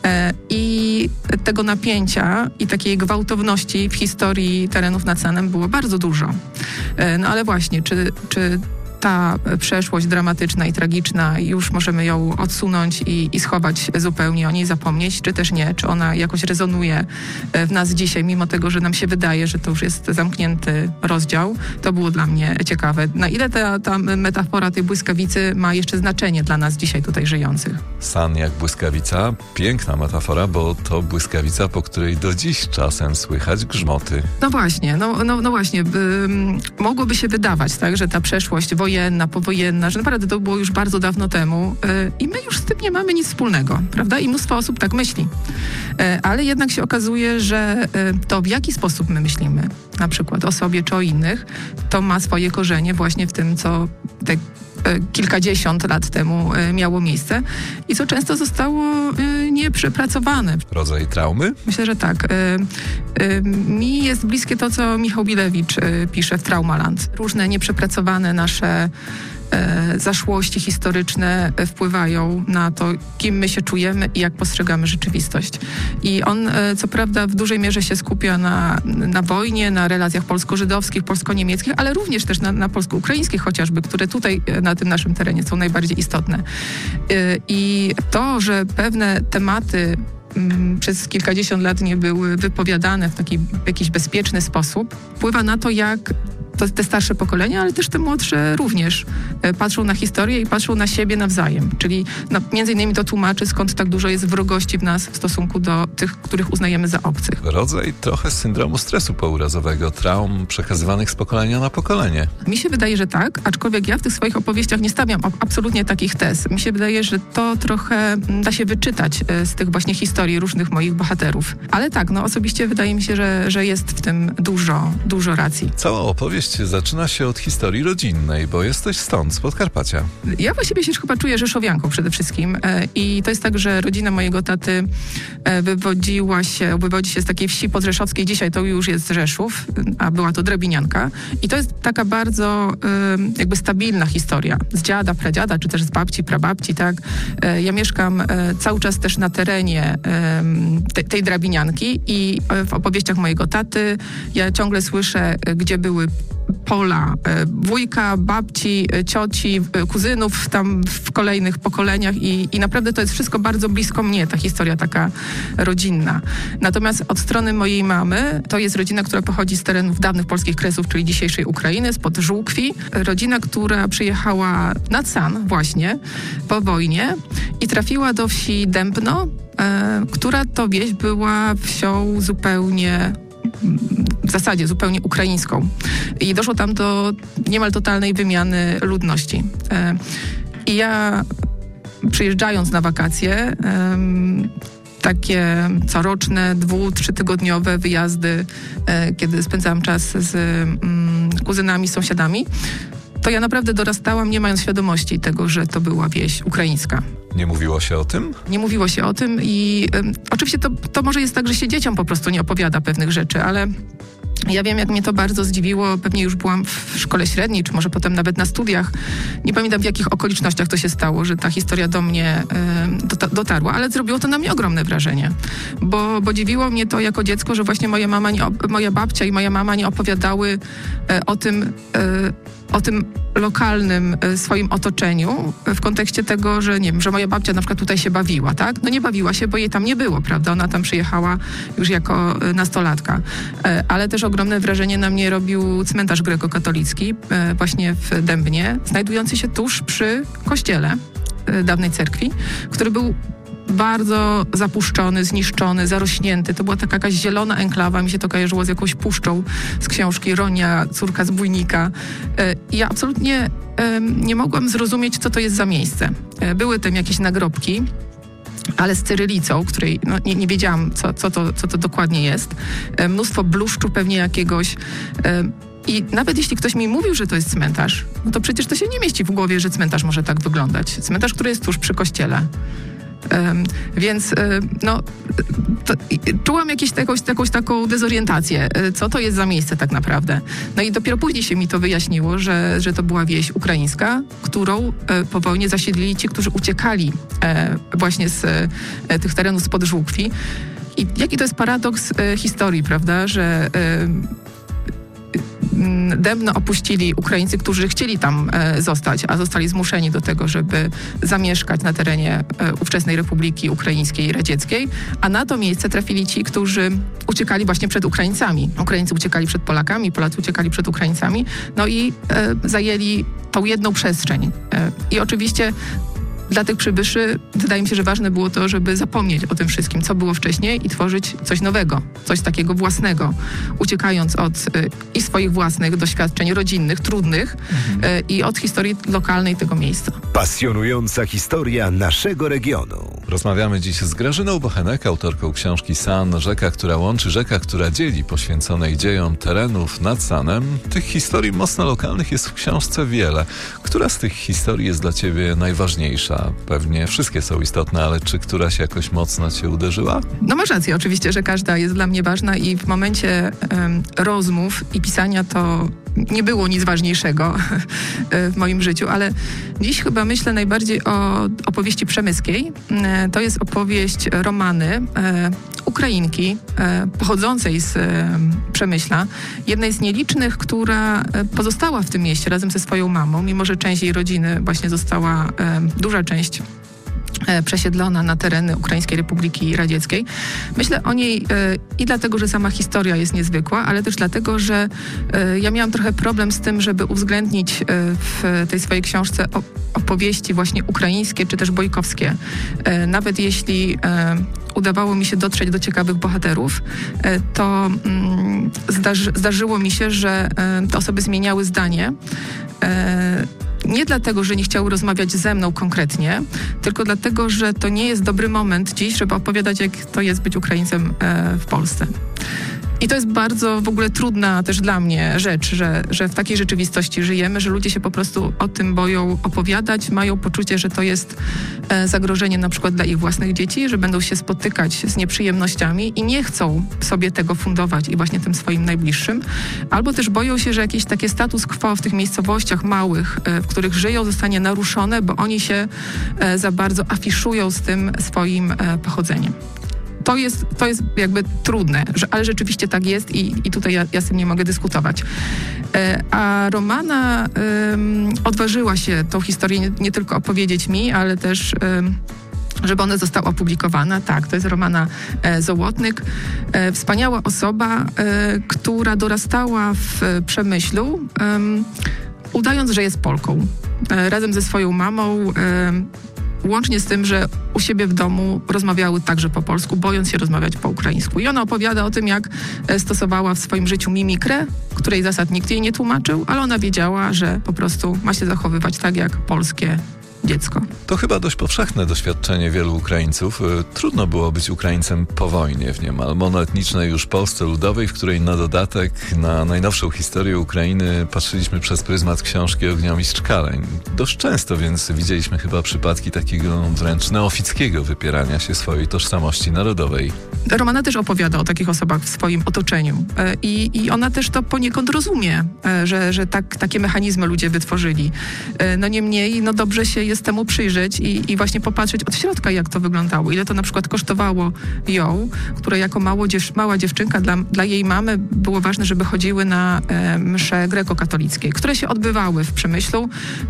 I tego napięcia i takiej gwałtowności w historii terenów nad Sanem było bardzo dużo. No ale właśnie, czy ta przeszłość dramatyczna i tragiczna, już możemy ją odsunąć i schować zupełnie, o niej zapomnieć, czy też nie, czy ona jakoś rezonuje w nas dzisiaj, mimo tego, że nam się wydaje, że to już jest zamknięty rozdział. To było dla mnie ciekawe. Na ile ta metafora tej błyskawicy ma jeszcze znaczenie dla nas dzisiaj tutaj żyjących? San jak błyskawica, piękna metafora, bo to błyskawica, po której do dziś czasem słychać grzmoty. No właśnie, no właśnie. Mogłoby się wydawać, tak, że ta przeszłość wojenna, powojenna, że naprawdę to było już bardzo dawno temu i my już z tym nie mamy nic wspólnego, prawda? I mnóstwo osób tak myśli. Ale jednak się okazuje, że to w jaki sposób my myślimy, na przykład o sobie czy o innych, to ma swoje korzenie właśnie w tym, co te kilkadziesiąt lat temu miało miejsce i co często zostało nieprzepracowane. Rodzaj traumy? Myślę, że tak. Mi jest bliskie to, co Michał Bilewicz pisze w Traumaland. Różne nieprzepracowane nasze zaszłości historyczne wpływają na to, kim my się czujemy i jak postrzegamy rzeczywistość. I on, co prawda, w dużej mierze się skupia na wojnie, na relacjach polsko-żydowskich, polsko-niemieckich, ale również też na polsko-ukraińskich chociażby, które tutaj na tym naszym terenie są najbardziej istotne. I to, że pewne tematy przez kilkadziesiąt lat nie były wypowiadane w jakiś bezpieczny sposób, wpływa na to, jak te starsze pokolenia, ale też te młodsze również patrzą na historię i patrzą na siebie nawzajem. Czyli między innymi to tłumaczy, skąd tak dużo jest wrogości w nas w stosunku do tych, których uznajemy za obcych. Rodzaj trochę syndromu stresu pourazowego, traum przekazywanych z pokolenia na pokolenie. Mi się wydaje, że tak, aczkolwiek ja w tych swoich opowieściach nie stawiam absolutnie takich tez. Mi się wydaje, że to trochę da się wyczytać z tych właśnie historii różnych moich bohaterów. Ale tak, osobiście wydaje mi się, że jest w tym dużo racji. Cała opowieść zaczyna się od historii rodzinnej, bo jesteś stąd, z Podkarpacia. Ja właściwie się chyba czuję rzeszowianką przede wszystkim i to jest tak, że rodzina mojego taty wywodzi się z takiej wsi podrzeszowskiej, dzisiaj to już jest Rzeszów, a była to Drabinianka i to jest taka bardzo jakby stabilna historia z dziada, pradziada, czy też z babci, prababci, tak. Ja mieszkam cały czas też na terenie tej Drabinianki i w opowieściach mojego taty ja ciągle słyszę, gdzie były pola wujka, babci, cioci, kuzynów tam w kolejnych pokoleniach i naprawdę to jest wszystko bardzo blisko mnie, ta historia taka rodzinna. Natomiast od strony mojej mamy to jest rodzina, która pochodzi z terenów dawnych polskich Kresów, czyli dzisiejszej Ukrainy, spod Żółkwi. Rodzina, która przyjechała nad San właśnie po wojnie i trafiła do wsi Dębno, która to wieś była wsią w zasadzie zupełnie ukraińską. I doszło tam do niemal totalnej wymiany ludności. I ja przyjeżdżając na wakacje takie coroczne, 2-3-tygodniowe wyjazdy, kiedy spędzałam czas z kuzynami, sąsiadami, to ja naprawdę dorastałam, nie mając świadomości tego, że to była wieś ukraińska. Nie mówiło się o tym? Nie mówiło się o tym i oczywiście to może jest tak, że się dzieciom po prostu nie opowiada pewnych rzeczy, ale ja wiem, jak mnie to bardzo zdziwiło. Pewnie już byłam w szkole średniej, czy może potem nawet na studiach. Nie pamiętam, w jakich okolicznościach to się stało, że ta historia do mnie dotarła, ale zrobiło to na mnie ogromne wrażenie. Bo dziwiło mnie to jako dziecko, że właśnie moja babcia i moja mama nie opowiadały o tym lokalnym swoim otoczeniu w kontekście tego, że nie wiem, że moja babcia na przykład tutaj się bawiła, tak? No nie bawiła się, bo jej tam nie było, prawda? Ona tam przyjechała już jako nastolatka. Ale też ogromne wrażenie na mnie robił cmentarz grekokatolicki właśnie w Dębnie, znajdujący się tuż przy kościele dawnej cerkwi, który był bardzo zapuszczony, zniszczony, zarośnięty. To była taka jakaś zielona enklawa, mi się to kojarzyło z jakąś puszczą z książki Ronia, córka zbójnika. I ja absolutnie nie mogłam zrozumieć, co to jest za miejsce. Były tam jakieś nagrobki, ale z cyrylicą, której nie wiedziałam, co to dokładnie jest. Mnóstwo bluszczu pewnie jakiegoś. I nawet jeśli ktoś mi mówił, że to jest cmentarz, no to przecież to się nie mieści w głowie, że cmentarz może tak wyglądać. Cmentarz, który jest tuż przy kościele. Więc czułam jakąś taką dezorientację, co to jest za miejsce tak naprawdę. No i dopiero później się mi to wyjaśniło, że to była wieś ukraińska, którą po wojnie zasiedlili ci, którzy uciekali właśnie z tych terenów spod Żółkwi. I jaki to jest paradoks historii, prawda, że Dębno opuścili Ukraińcy, którzy chcieli tam zostać, a zostali zmuszeni do tego, żeby zamieszkać na terenie ówczesnej Republiki Ukraińskiej Radzieckiej, a na to miejsce trafili ci, którzy uciekali właśnie przed Ukraińcami. Ukraińcy uciekali przed Polakami, Polacy uciekali przed Ukraińcami, no i zajęli tą jedną przestrzeń. I oczywiście dla tych przybyszy wydaje mi się, że ważne było to, żeby zapomnieć o tym wszystkim, co było wcześniej i tworzyć coś nowego, coś takiego własnego, uciekając od i swoich własnych doświadczeń rodzinnych, trudnych i od historii lokalnej tego miejsca. Pasjonująca historia naszego regionu. Rozmawiamy dziś z Grażyną Bochenek, autorką książki San, rzeka, która łączy, rzeka, która dzieli, poświęconej dziejom terenów nad Sanem. Tych historii mocno lokalnych jest w książce wiele. Która z tych historii jest dla ciebie najważniejsza? Pewnie wszystkie są istotne, ale czy któraś jakoś mocno cię uderzyła? No masz rację, oczywiście, że każda jest dla mnie ważna i w momencie rozmów i pisania to nie było nic ważniejszego w moim życiu, ale dziś chyba myślę najbardziej o opowieści przemyskiej. To jest opowieść Romany, Ukrainki, pochodzącej z Przemyśla, jednej z nielicznych, która pozostała w tym mieście razem ze swoją mamą, mimo że część jej rodziny właśnie została, duża część przesiedlona na tereny Ukraińskiej Republiki Radzieckiej. Myślę o niej i dlatego, że sama historia jest niezwykła, ale też dlatego, że ja miałam trochę problem z tym, żeby uwzględnić w tej swojej książce opowieści właśnie ukraińskie czy też bojkowskie. Nawet jeśli udawało mi się dotrzeć do ciekawych bohaterów, to zdarzyło mi się, że te osoby zmieniały zdanie. Nie dlatego, że nie chciały rozmawiać ze mną konkretnie, tylko dlatego, że to nie jest dobry moment dziś, żeby opowiadać, jak to jest być Ukraińcem w Polsce. I to jest bardzo w ogóle trudna też dla mnie rzecz, że w takiej rzeczywistości żyjemy, że ludzie się po prostu o tym boją opowiadać, mają poczucie, że to jest zagrożenie na przykład dla ich własnych dzieci, że będą się spotykać z nieprzyjemnościami i nie chcą sobie tego fundować i właśnie tym swoim najbliższym. Albo też boją się, że jakieś takie status quo w tych miejscowościach małych, w których żyją, zostanie naruszone, bo oni się za bardzo afiszują z tym swoim pochodzeniem. To jest jakby trudne, ale rzeczywiście tak jest i tutaj ja z tym nie mogę dyskutować. A Romana odważyła się tą historię nie tylko opowiedzieć mi, ale też żeby ona została opublikowana. Tak, to jest Romana Zołotnyk. Wspaniała osoba, która dorastała w Przemyślu, udając, że jest Polką. Razem ze swoją mamą, łącznie z tym, że u siebie w domu rozmawiały także po polsku, bojąc się rozmawiać po ukraińsku. I ona opowiada o tym, jak stosowała w swoim życiu mimikrę, której zasad nikt jej nie tłumaczył, ale ona wiedziała, że po prostu ma się zachowywać tak, jak polskie dziecko. To chyba dość powszechne doświadczenie wielu Ukraińców. Trudno było być Ukraińcem po wojnie w niemal monoetnicznej już Polsce Ludowej, w której na dodatek na najnowszą historię Ukrainy patrzyliśmy przez pryzmat książki Ogniomistrz Kaleń. Dość często więc widzieliśmy chyba przypadki takiego wręcz neofickiego wypierania się swojej tożsamości narodowej. Romana też opowiada o takich osobach w swoim otoczeniu i ona też to poniekąd rozumie, że takie mechanizmy ludzie wytworzyli. No niemniej, dobrze się jest temu przyjrzeć i właśnie popatrzeć od środka, jak to wyglądało. Ile to na przykład kosztowało ją, która jako mała dziewczynka dla jej mamy było ważne, żeby chodziły na msze grekokatolickie, które się odbywały w Przemyślu,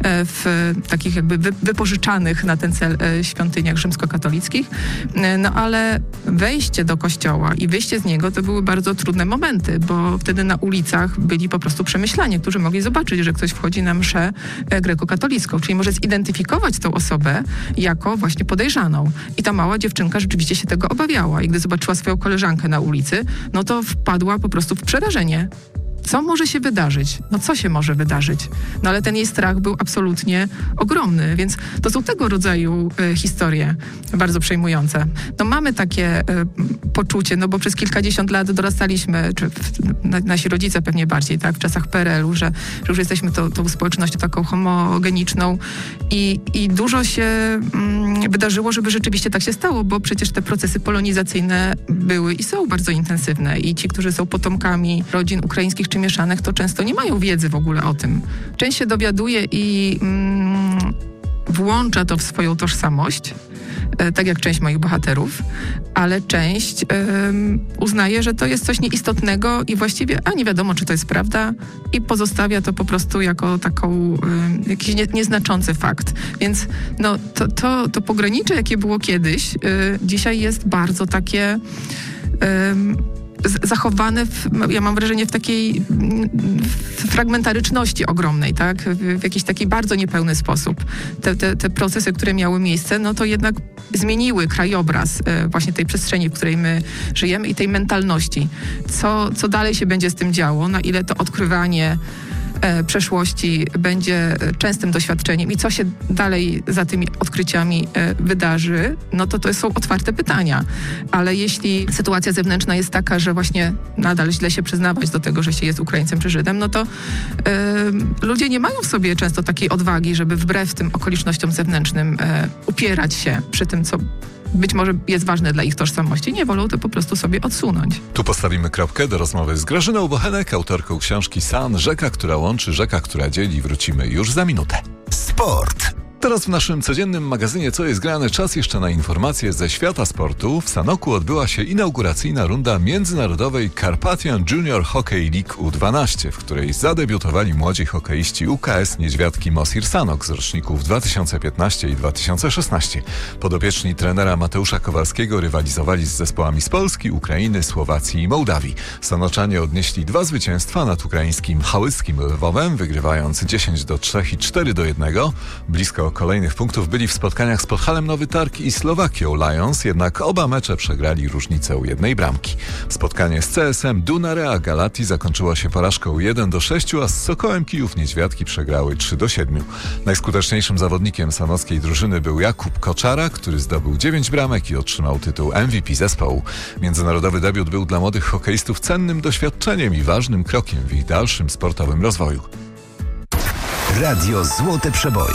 w takich jakby wypożyczanych na ten cel świątyniach rzymskokatolickich. No ale wejście do kościoła i wyjście z niego to były bardzo trudne momenty, bo wtedy na ulicach byli po prostu przemyślanie, którzy mogli zobaczyć, że ktoś wchodzi na mszę grekokatolicką, czyli może zidentyfikować tą osobę jako właśnie podejrzaną. I ta mała dziewczynka rzeczywiście się tego obawiała. I gdy zobaczyła swoją koleżankę na ulicy, no to wpadła po prostu w przerażenie. Co może się wydarzyć? Co się może wydarzyć? No ale ten jej strach był absolutnie ogromny, więc to są tego rodzaju historie bardzo przejmujące. Mamy takie poczucie, bo przez kilkadziesiąt lat dorastaliśmy, czy nasi rodzice pewnie bardziej, tak, w czasach PRL-u, że już jesteśmy tą społecznością taką homogeniczną i dużo się wydarzyło, żeby rzeczywiście tak się stało, bo przecież te procesy polonizacyjne były i są bardzo intensywne i ci, którzy są potomkami rodzin ukraińskich czy mieszanych, to często nie mają wiedzy w ogóle o tym. Część się dowiaduje i włącza to w swoją tożsamość, tak jak część moich bohaterów, ale część uznaje, że to jest coś nieistotnego i właściwie nie wiadomo, czy to jest prawda i pozostawia to po prostu jako taką jakiś nieznaczący fakt. Więc to pogranicze, jakie było kiedyś, dzisiaj jest bardzo takie zachowane, ja mam wrażenie, w takiej fragmentaryczności ogromnej, tak? W jakiś taki bardzo niepełny sposób. Te procesy, które miały miejsce, to jednak zmieniły krajobraz właśnie tej przestrzeni, w której my żyjemy i tej mentalności. Co dalej się będzie z tym działo, na ile to odkrywanie przeszłości będzie częstym doświadczeniem i co się dalej za tymi odkryciami wydarzy, to są otwarte pytania. Ale jeśli sytuacja zewnętrzna jest taka, że właśnie nadal źle się przyznawać do tego, że się jest Ukraińcem czy Żydem, to ludzie nie mają w sobie często takiej odwagi, żeby wbrew tym okolicznościom zewnętrznym upierać się przy tym, co być może jest ważne dla ich tożsamości. Nie wolą to po prostu sobie odsunąć. Tu postawimy kropkę do rozmowy z Grażyną Bochenek, autorką książki San, rzeka, która łączy, rzeka, która dzieli. Wrócimy już za minutę. Sport. Teraz w naszym codziennym magazynie Co jest grane? Czas jeszcze na informacje ze świata sportu. W Sanoku odbyła się inauguracyjna runda międzynarodowej Carpathian Junior Hockey League U12, w której zadebiutowali młodzi hokeiści UKS Niedźwiadki Mosir Sanok z roczników 2015 i 2016. Podopieczni trenera Mateusza Kowalskiego rywalizowali z zespołami z Polski, Ukrainy, Słowacji i Mołdawii. Sanoczanie odnieśli 2 zwycięstwa nad ukraińskim Hałyskim Lwowem, wygrywając 10-3 i 4-1. Blisko kolejnych punktów byli w spotkaniach z Podhalem Nowy Targ i Slowakią Lions, jednak oba mecze przegrali różnicą 1 bramki. Spotkanie z CSM Dunarea Galati zakończyło się porażką 1-6, a z Sokołem Kijów Niedźwiadki przegrały 3-7. Najskuteczniejszym zawodnikiem sanockiej drużyny był Jakub Koczara, który zdobył 9 bramek i otrzymał tytuł MVP zespołu. Międzynarodowy debiut był dla młodych hokeistów cennym doświadczeniem i ważnym krokiem w ich dalszym sportowym rozwoju. Radio Złote Przeboje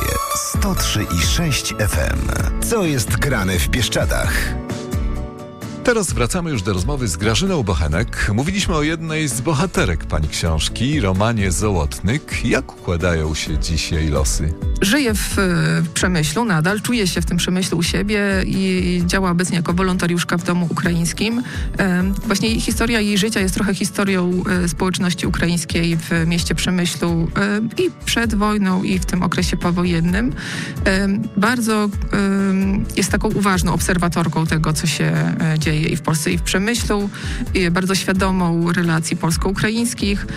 103,6 FM. Co jest grane w Bieszczadach? Teraz wracamy już do rozmowy z Grażyną Bochenek. Mówiliśmy o jednej z bohaterek pani książki, Romanie Zołotnyk. Jak układają się dzisiaj losy? Żyję w Przemyślu nadal, czuję się w tym Przemyślu u siebie i działa obecnie jako wolontariuszka w domu ukraińskim. Właśnie historia jej życia jest trochę historią społeczności ukraińskiej w mieście Przemyślu i przed wojną, i w tym okresie powojennym. Bardzo jest taką uważną obserwatorką tego, co się dzieje i w Polsce, i w Przemyślu, i bardzo świadomą relacji polsko-ukraińskich,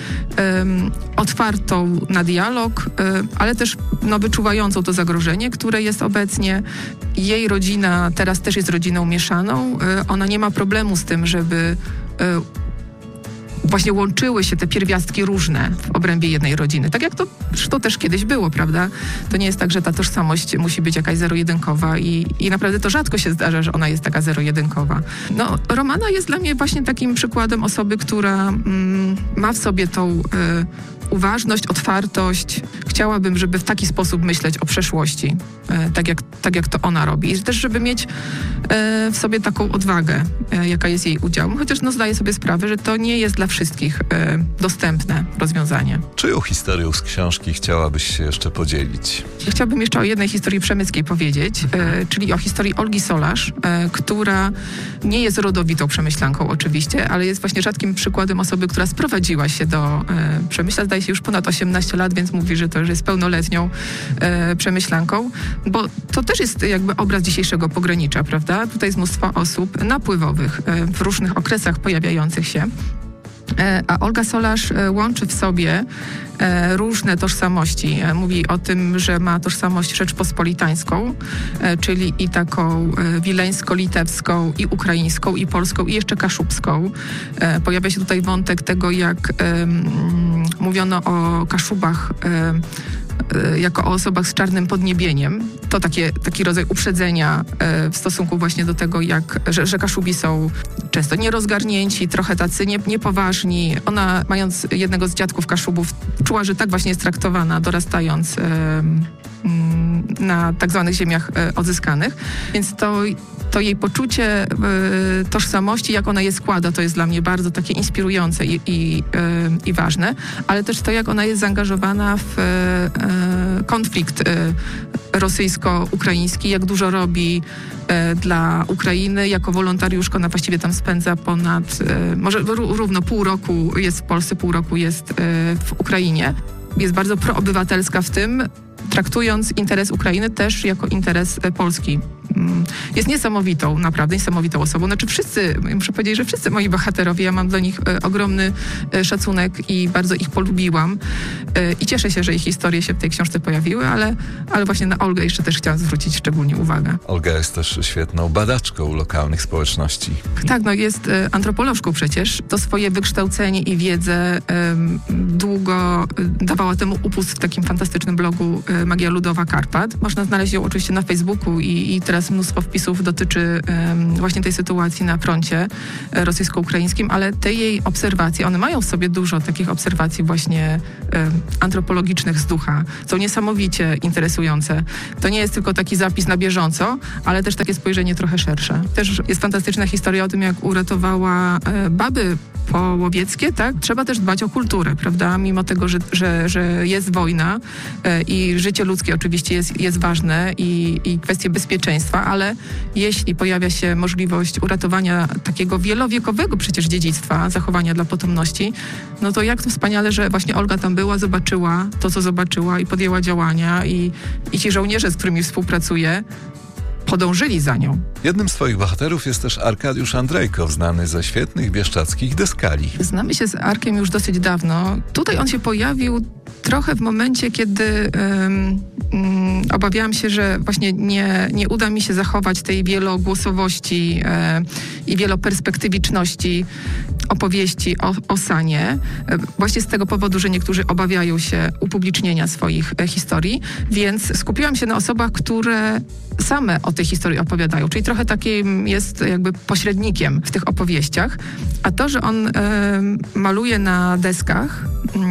otwartą na dialog, ale też wyczuwającą to zagrożenie, które jest obecnie. Jej rodzina teraz też jest rodziną mieszaną. Ona nie ma problemu z tym, żeby właśnie łączyły się te pierwiastki różne w obrębie jednej rodziny. Tak jak to też kiedyś było, prawda? To nie jest tak, że ta tożsamość musi być jakaś zero-jedynkowa i naprawdę to rzadko się zdarza, że ona jest taka zero-jedynkowa. No, Romana jest dla mnie właśnie takim przykładem osoby, która ma w sobie tą uważność, otwartość. Chciałabym, żeby w taki sposób myśleć o przeszłości, tak jak to ona robi. I też, żeby mieć w sobie taką odwagę, jaka jest jej udział. Chociaż zdaję sobie sprawę, że to nie jest dla wszystkich dostępne rozwiązanie. Czyją historią z książki chciałabyś się jeszcze podzielić? Chciałabym jeszcze o jednej historii przemyckiej powiedzieć, czyli o historii Olgi Solarz, która nie jest rodowitą przemyślanką oczywiście, ale jest właśnie rzadkim przykładem osoby, która sprowadziła się do Przemyśla. Zdaje się już ponad 18 lat, więc mówi, że to już jest pełnoletnią przemyślanką, bo to też jest jakby obraz dzisiejszego pogranicza, prawda? Tutaj jest mnóstwo osób napływowych w różnych okresach pojawiających się. A Olga Solarz łączy w sobie różne tożsamości. Mówi o tym, że ma tożsamość rzeczpospolitańską, czyli i taką wileńsko-litewską, i ukraińską, i polską, i jeszcze kaszubską. Pojawia się tutaj wątek tego, jak mówiono o Kaszubach jako o osobach z czarnym podniebieniem. To taki rodzaj uprzedzenia w stosunku właśnie do tego, że Kaszubi są często nierozgarnięci, trochę tacy niepoważni. Ona, mając jednego z dziadków Kaszubów, czuła, że tak właśnie jest traktowana, dorastając na tak zwanych ziemiach odzyskanych. Więc to jej poczucie tożsamości, jak ona je składa, to jest dla mnie bardzo takie inspirujące i ważne, ale też to, jak ona jest zaangażowana w konflikt rosyjsko-ukraiński, jak dużo robi dla Ukrainy. Jako wolontariuszka ona właściwie tam spędza może równo pół roku jest w Polsce, pół roku jest w Ukrainie. Jest bardzo proobywatelska w tym, traktując interes Ukrainy też jako interes Polski. Jest naprawdę niesamowitą osobą. Muszę powiedzieć, że wszyscy moi bohaterowie, ja mam do nich ogromny szacunek i bardzo ich polubiłam. I cieszę się, że ich historie się w tej książce pojawiły, ale właśnie na Olgę jeszcze też chciałam zwrócić szczególnie uwagę. Olga jest też świetną badaczką lokalnych społeczności. Tak, jest antropolożką przecież. To swoje wykształcenie i wiedzę długo dawała temu upust w takim fantastycznym blogu Magia Ludowa Karpat. Można znaleźć ją oczywiście na Facebooku i teraz mnóstwo wpisów dotyczy właśnie tej sytuacji na froncie rosyjsko-ukraińskim, ale te jej obserwacje, one mają w sobie dużo takich obserwacji właśnie antropologicznych z ducha. Są niesamowicie interesujące. To nie jest tylko taki zapis na bieżąco, ale też takie spojrzenie trochę szersze. Też jest fantastyczna historia o tym, jak uratowała baby połowieckie, tak? Trzeba też dbać o kulturę, prawda? Mimo tego, że jest wojna i życie ludzkie oczywiście jest ważne i kwestie bezpieczeństwa, ale jeśli pojawia się możliwość uratowania takiego wielowiekowego przecież dziedzictwa, zachowania dla potomności, no to jak to wspaniale, że właśnie Olga tam była, zobaczyła to, co zobaczyła i podjęła działania i ci żołnierze, z którymi współpracuje, podążyli za nią. Jednym z twoich bohaterów jest też Arkadiusz Andrejkow, znany ze świetnych bieszczadzkich deskali. Znamy się z Arkiem już dosyć dawno. Tutaj on się pojawił trochę w momencie, kiedy obawiałam się, że właśnie nie uda mi się zachować tej wielogłosowości i wieloperspektywiczności opowieści o Sanie. Właśnie z tego powodu, że niektórzy obawiają się upublicznienia swoich historii, więc skupiłam się na osobach, które same o tej historii opowiadają, czyli trochę takim jest jakby pośrednikiem w tych opowieściach. A to, że on maluje na deskach,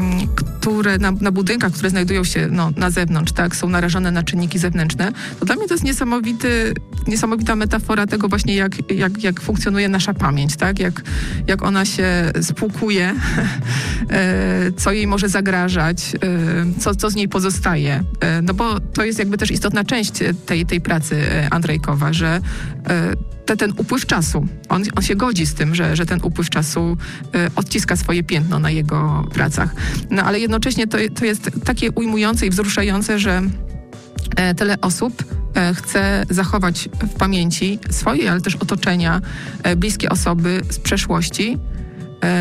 na budynkach, które znajdują się na zewnątrz, tak, są narażone na czynniki zewnętrzne, to dla mnie to jest niesamowita metafora tego właśnie, jak funkcjonuje nasza pamięć, tak, jak ona się spłukuje, co jej może zagrażać, co z niej pozostaje. No bo to jest jakby też istotna część tej pracy Andrejkowa, że ten upływ czasu, on się godzi z tym, że ten upływ czasu odciska swoje piętno na jego pracach. No ale jednocześnie to jest takie ujmujące i wzruszające, że tyle osób chce zachować w pamięci swojej, ale też otoczenia bliskie osoby z przeszłości, bo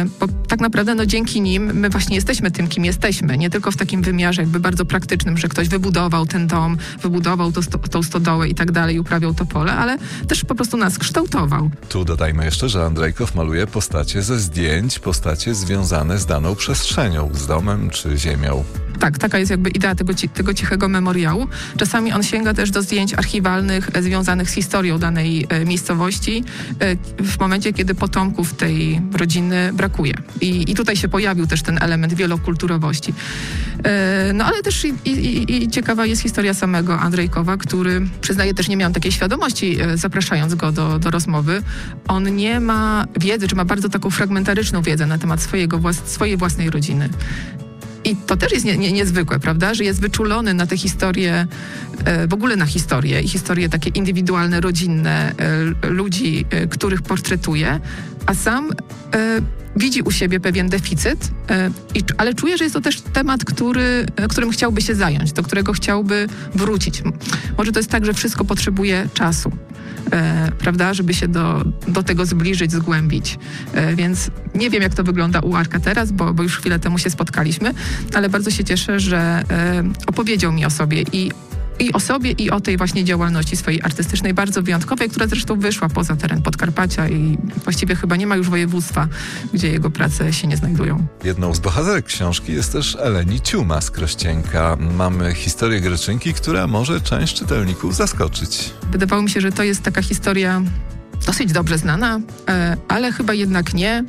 tak naprawdę dzięki nim my właśnie jesteśmy tym, kim jesteśmy. Nie tylko w takim wymiarze jakby bardzo praktycznym, że ktoś wybudował ten dom, wybudował tą stodołę i tak dalej, uprawiał to pole, ale też po prostu nas kształtował. Tu dodajmy jeszcze, że Andrejkow maluje postacie ze zdjęć, postacie związane z daną przestrzenią, z domem czy ziemią. Tak, taka jest jakby idea tego cichego memoriału. Czasami on sięga też do zdjęć archiwalnych związanych z historią danej miejscowości w momencie, kiedy potomków tej rodziny brakuje. I tutaj się pojawił też ten element wielokulturowości. Ale też i ciekawa jest historia samego Andrejkowa, który, przyznaję, też nie miałam takiej świadomości, zapraszając go do rozmowy. On nie ma wiedzy, czy ma bardzo taką fragmentaryczną wiedzę na temat swojej własnej rodziny. I to też jest niezwykłe, prawda, że jest wyczulony na te historie, w ogóle na historie i historie takie indywidualne, rodzinne ludzi, których portretuje, a sam widzi u siebie pewien deficyt, ale czuje, że jest to też temat, którym chciałby się zająć, do którego chciałby wrócić. Może to jest tak, że wszystko potrzebuje czasu. Prawda, żeby się do tego zbliżyć, zgłębić. Więc nie wiem, jak to wygląda u Arka teraz, bo już chwilę temu się spotkaliśmy, ale bardzo się cieszę, że opowiedział mi o sobie i o tej właśnie działalności swojej artystycznej, bardzo wyjątkowej, która zresztą wyszła poza teren Podkarpacia i właściwie chyba nie ma już województwa, gdzie jego prace się nie znajdują. Jedną z bohaterek książki jest też Eleni Ciuma z Krościenka. Mamy historię Greczynki, która może część czytelników zaskoczyć. Wydawało mi się, że to jest taka historia dosyć dobrze znana, ale chyba jednak nie.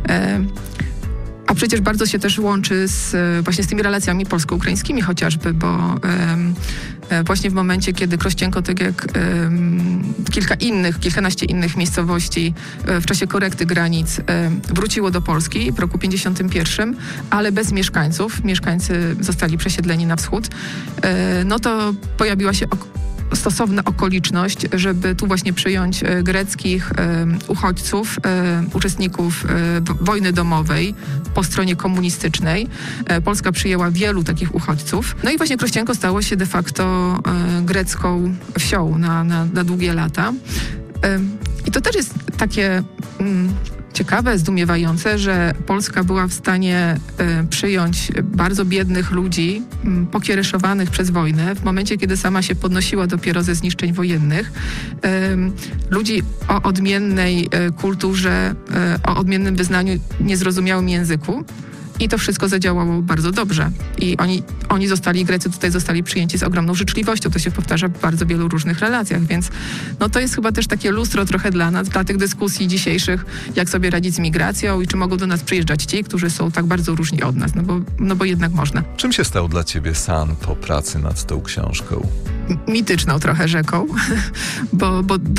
A przecież bardzo się też łączy właśnie z tymi relacjami polsko-ukraińskimi chociażby, bo właśnie w momencie, kiedy Krościenko, tak jak kilkanaście innych miejscowości w czasie korekty granic wróciło do Polski w roku 1951, ale bez mieszkańców. Mieszkańcy zostali przesiedleni na wschód. To pojawiła się stosowna okoliczność, żeby tu właśnie przyjąć greckich uchodźców, uczestników wojny domowej po stronie komunistycznej. Polska przyjęła wielu takich uchodźców. I właśnie Krościenko stało się de facto grecką wsią na długie lata. I to też jest takie ciekawe, zdumiewające, że Polska była w stanie przyjąć bardzo biednych ludzi, pokiereszowanych przez wojnę, w momencie, kiedy sama się podnosiła dopiero ze zniszczeń wojennych. Ludzi o odmiennej kulturze, o odmiennym wyznaniu, niezrozumiałym języku. I to wszystko zadziałało bardzo dobrze. I Grecy tutaj zostali przyjęci z ogromną życzliwością. To się powtarza w bardzo wielu różnych relacjach, więc to jest chyba też takie lustro trochę dla nas, dla tych dyskusji dzisiejszych, jak sobie radzić z migracją i czy mogą do nas przyjeżdżać ci, którzy są tak bardzo różni od nas, bo jednak można. Czym się stał dla ciebie San po pracy nad tą książką? Mityczną trochę rzeką, bo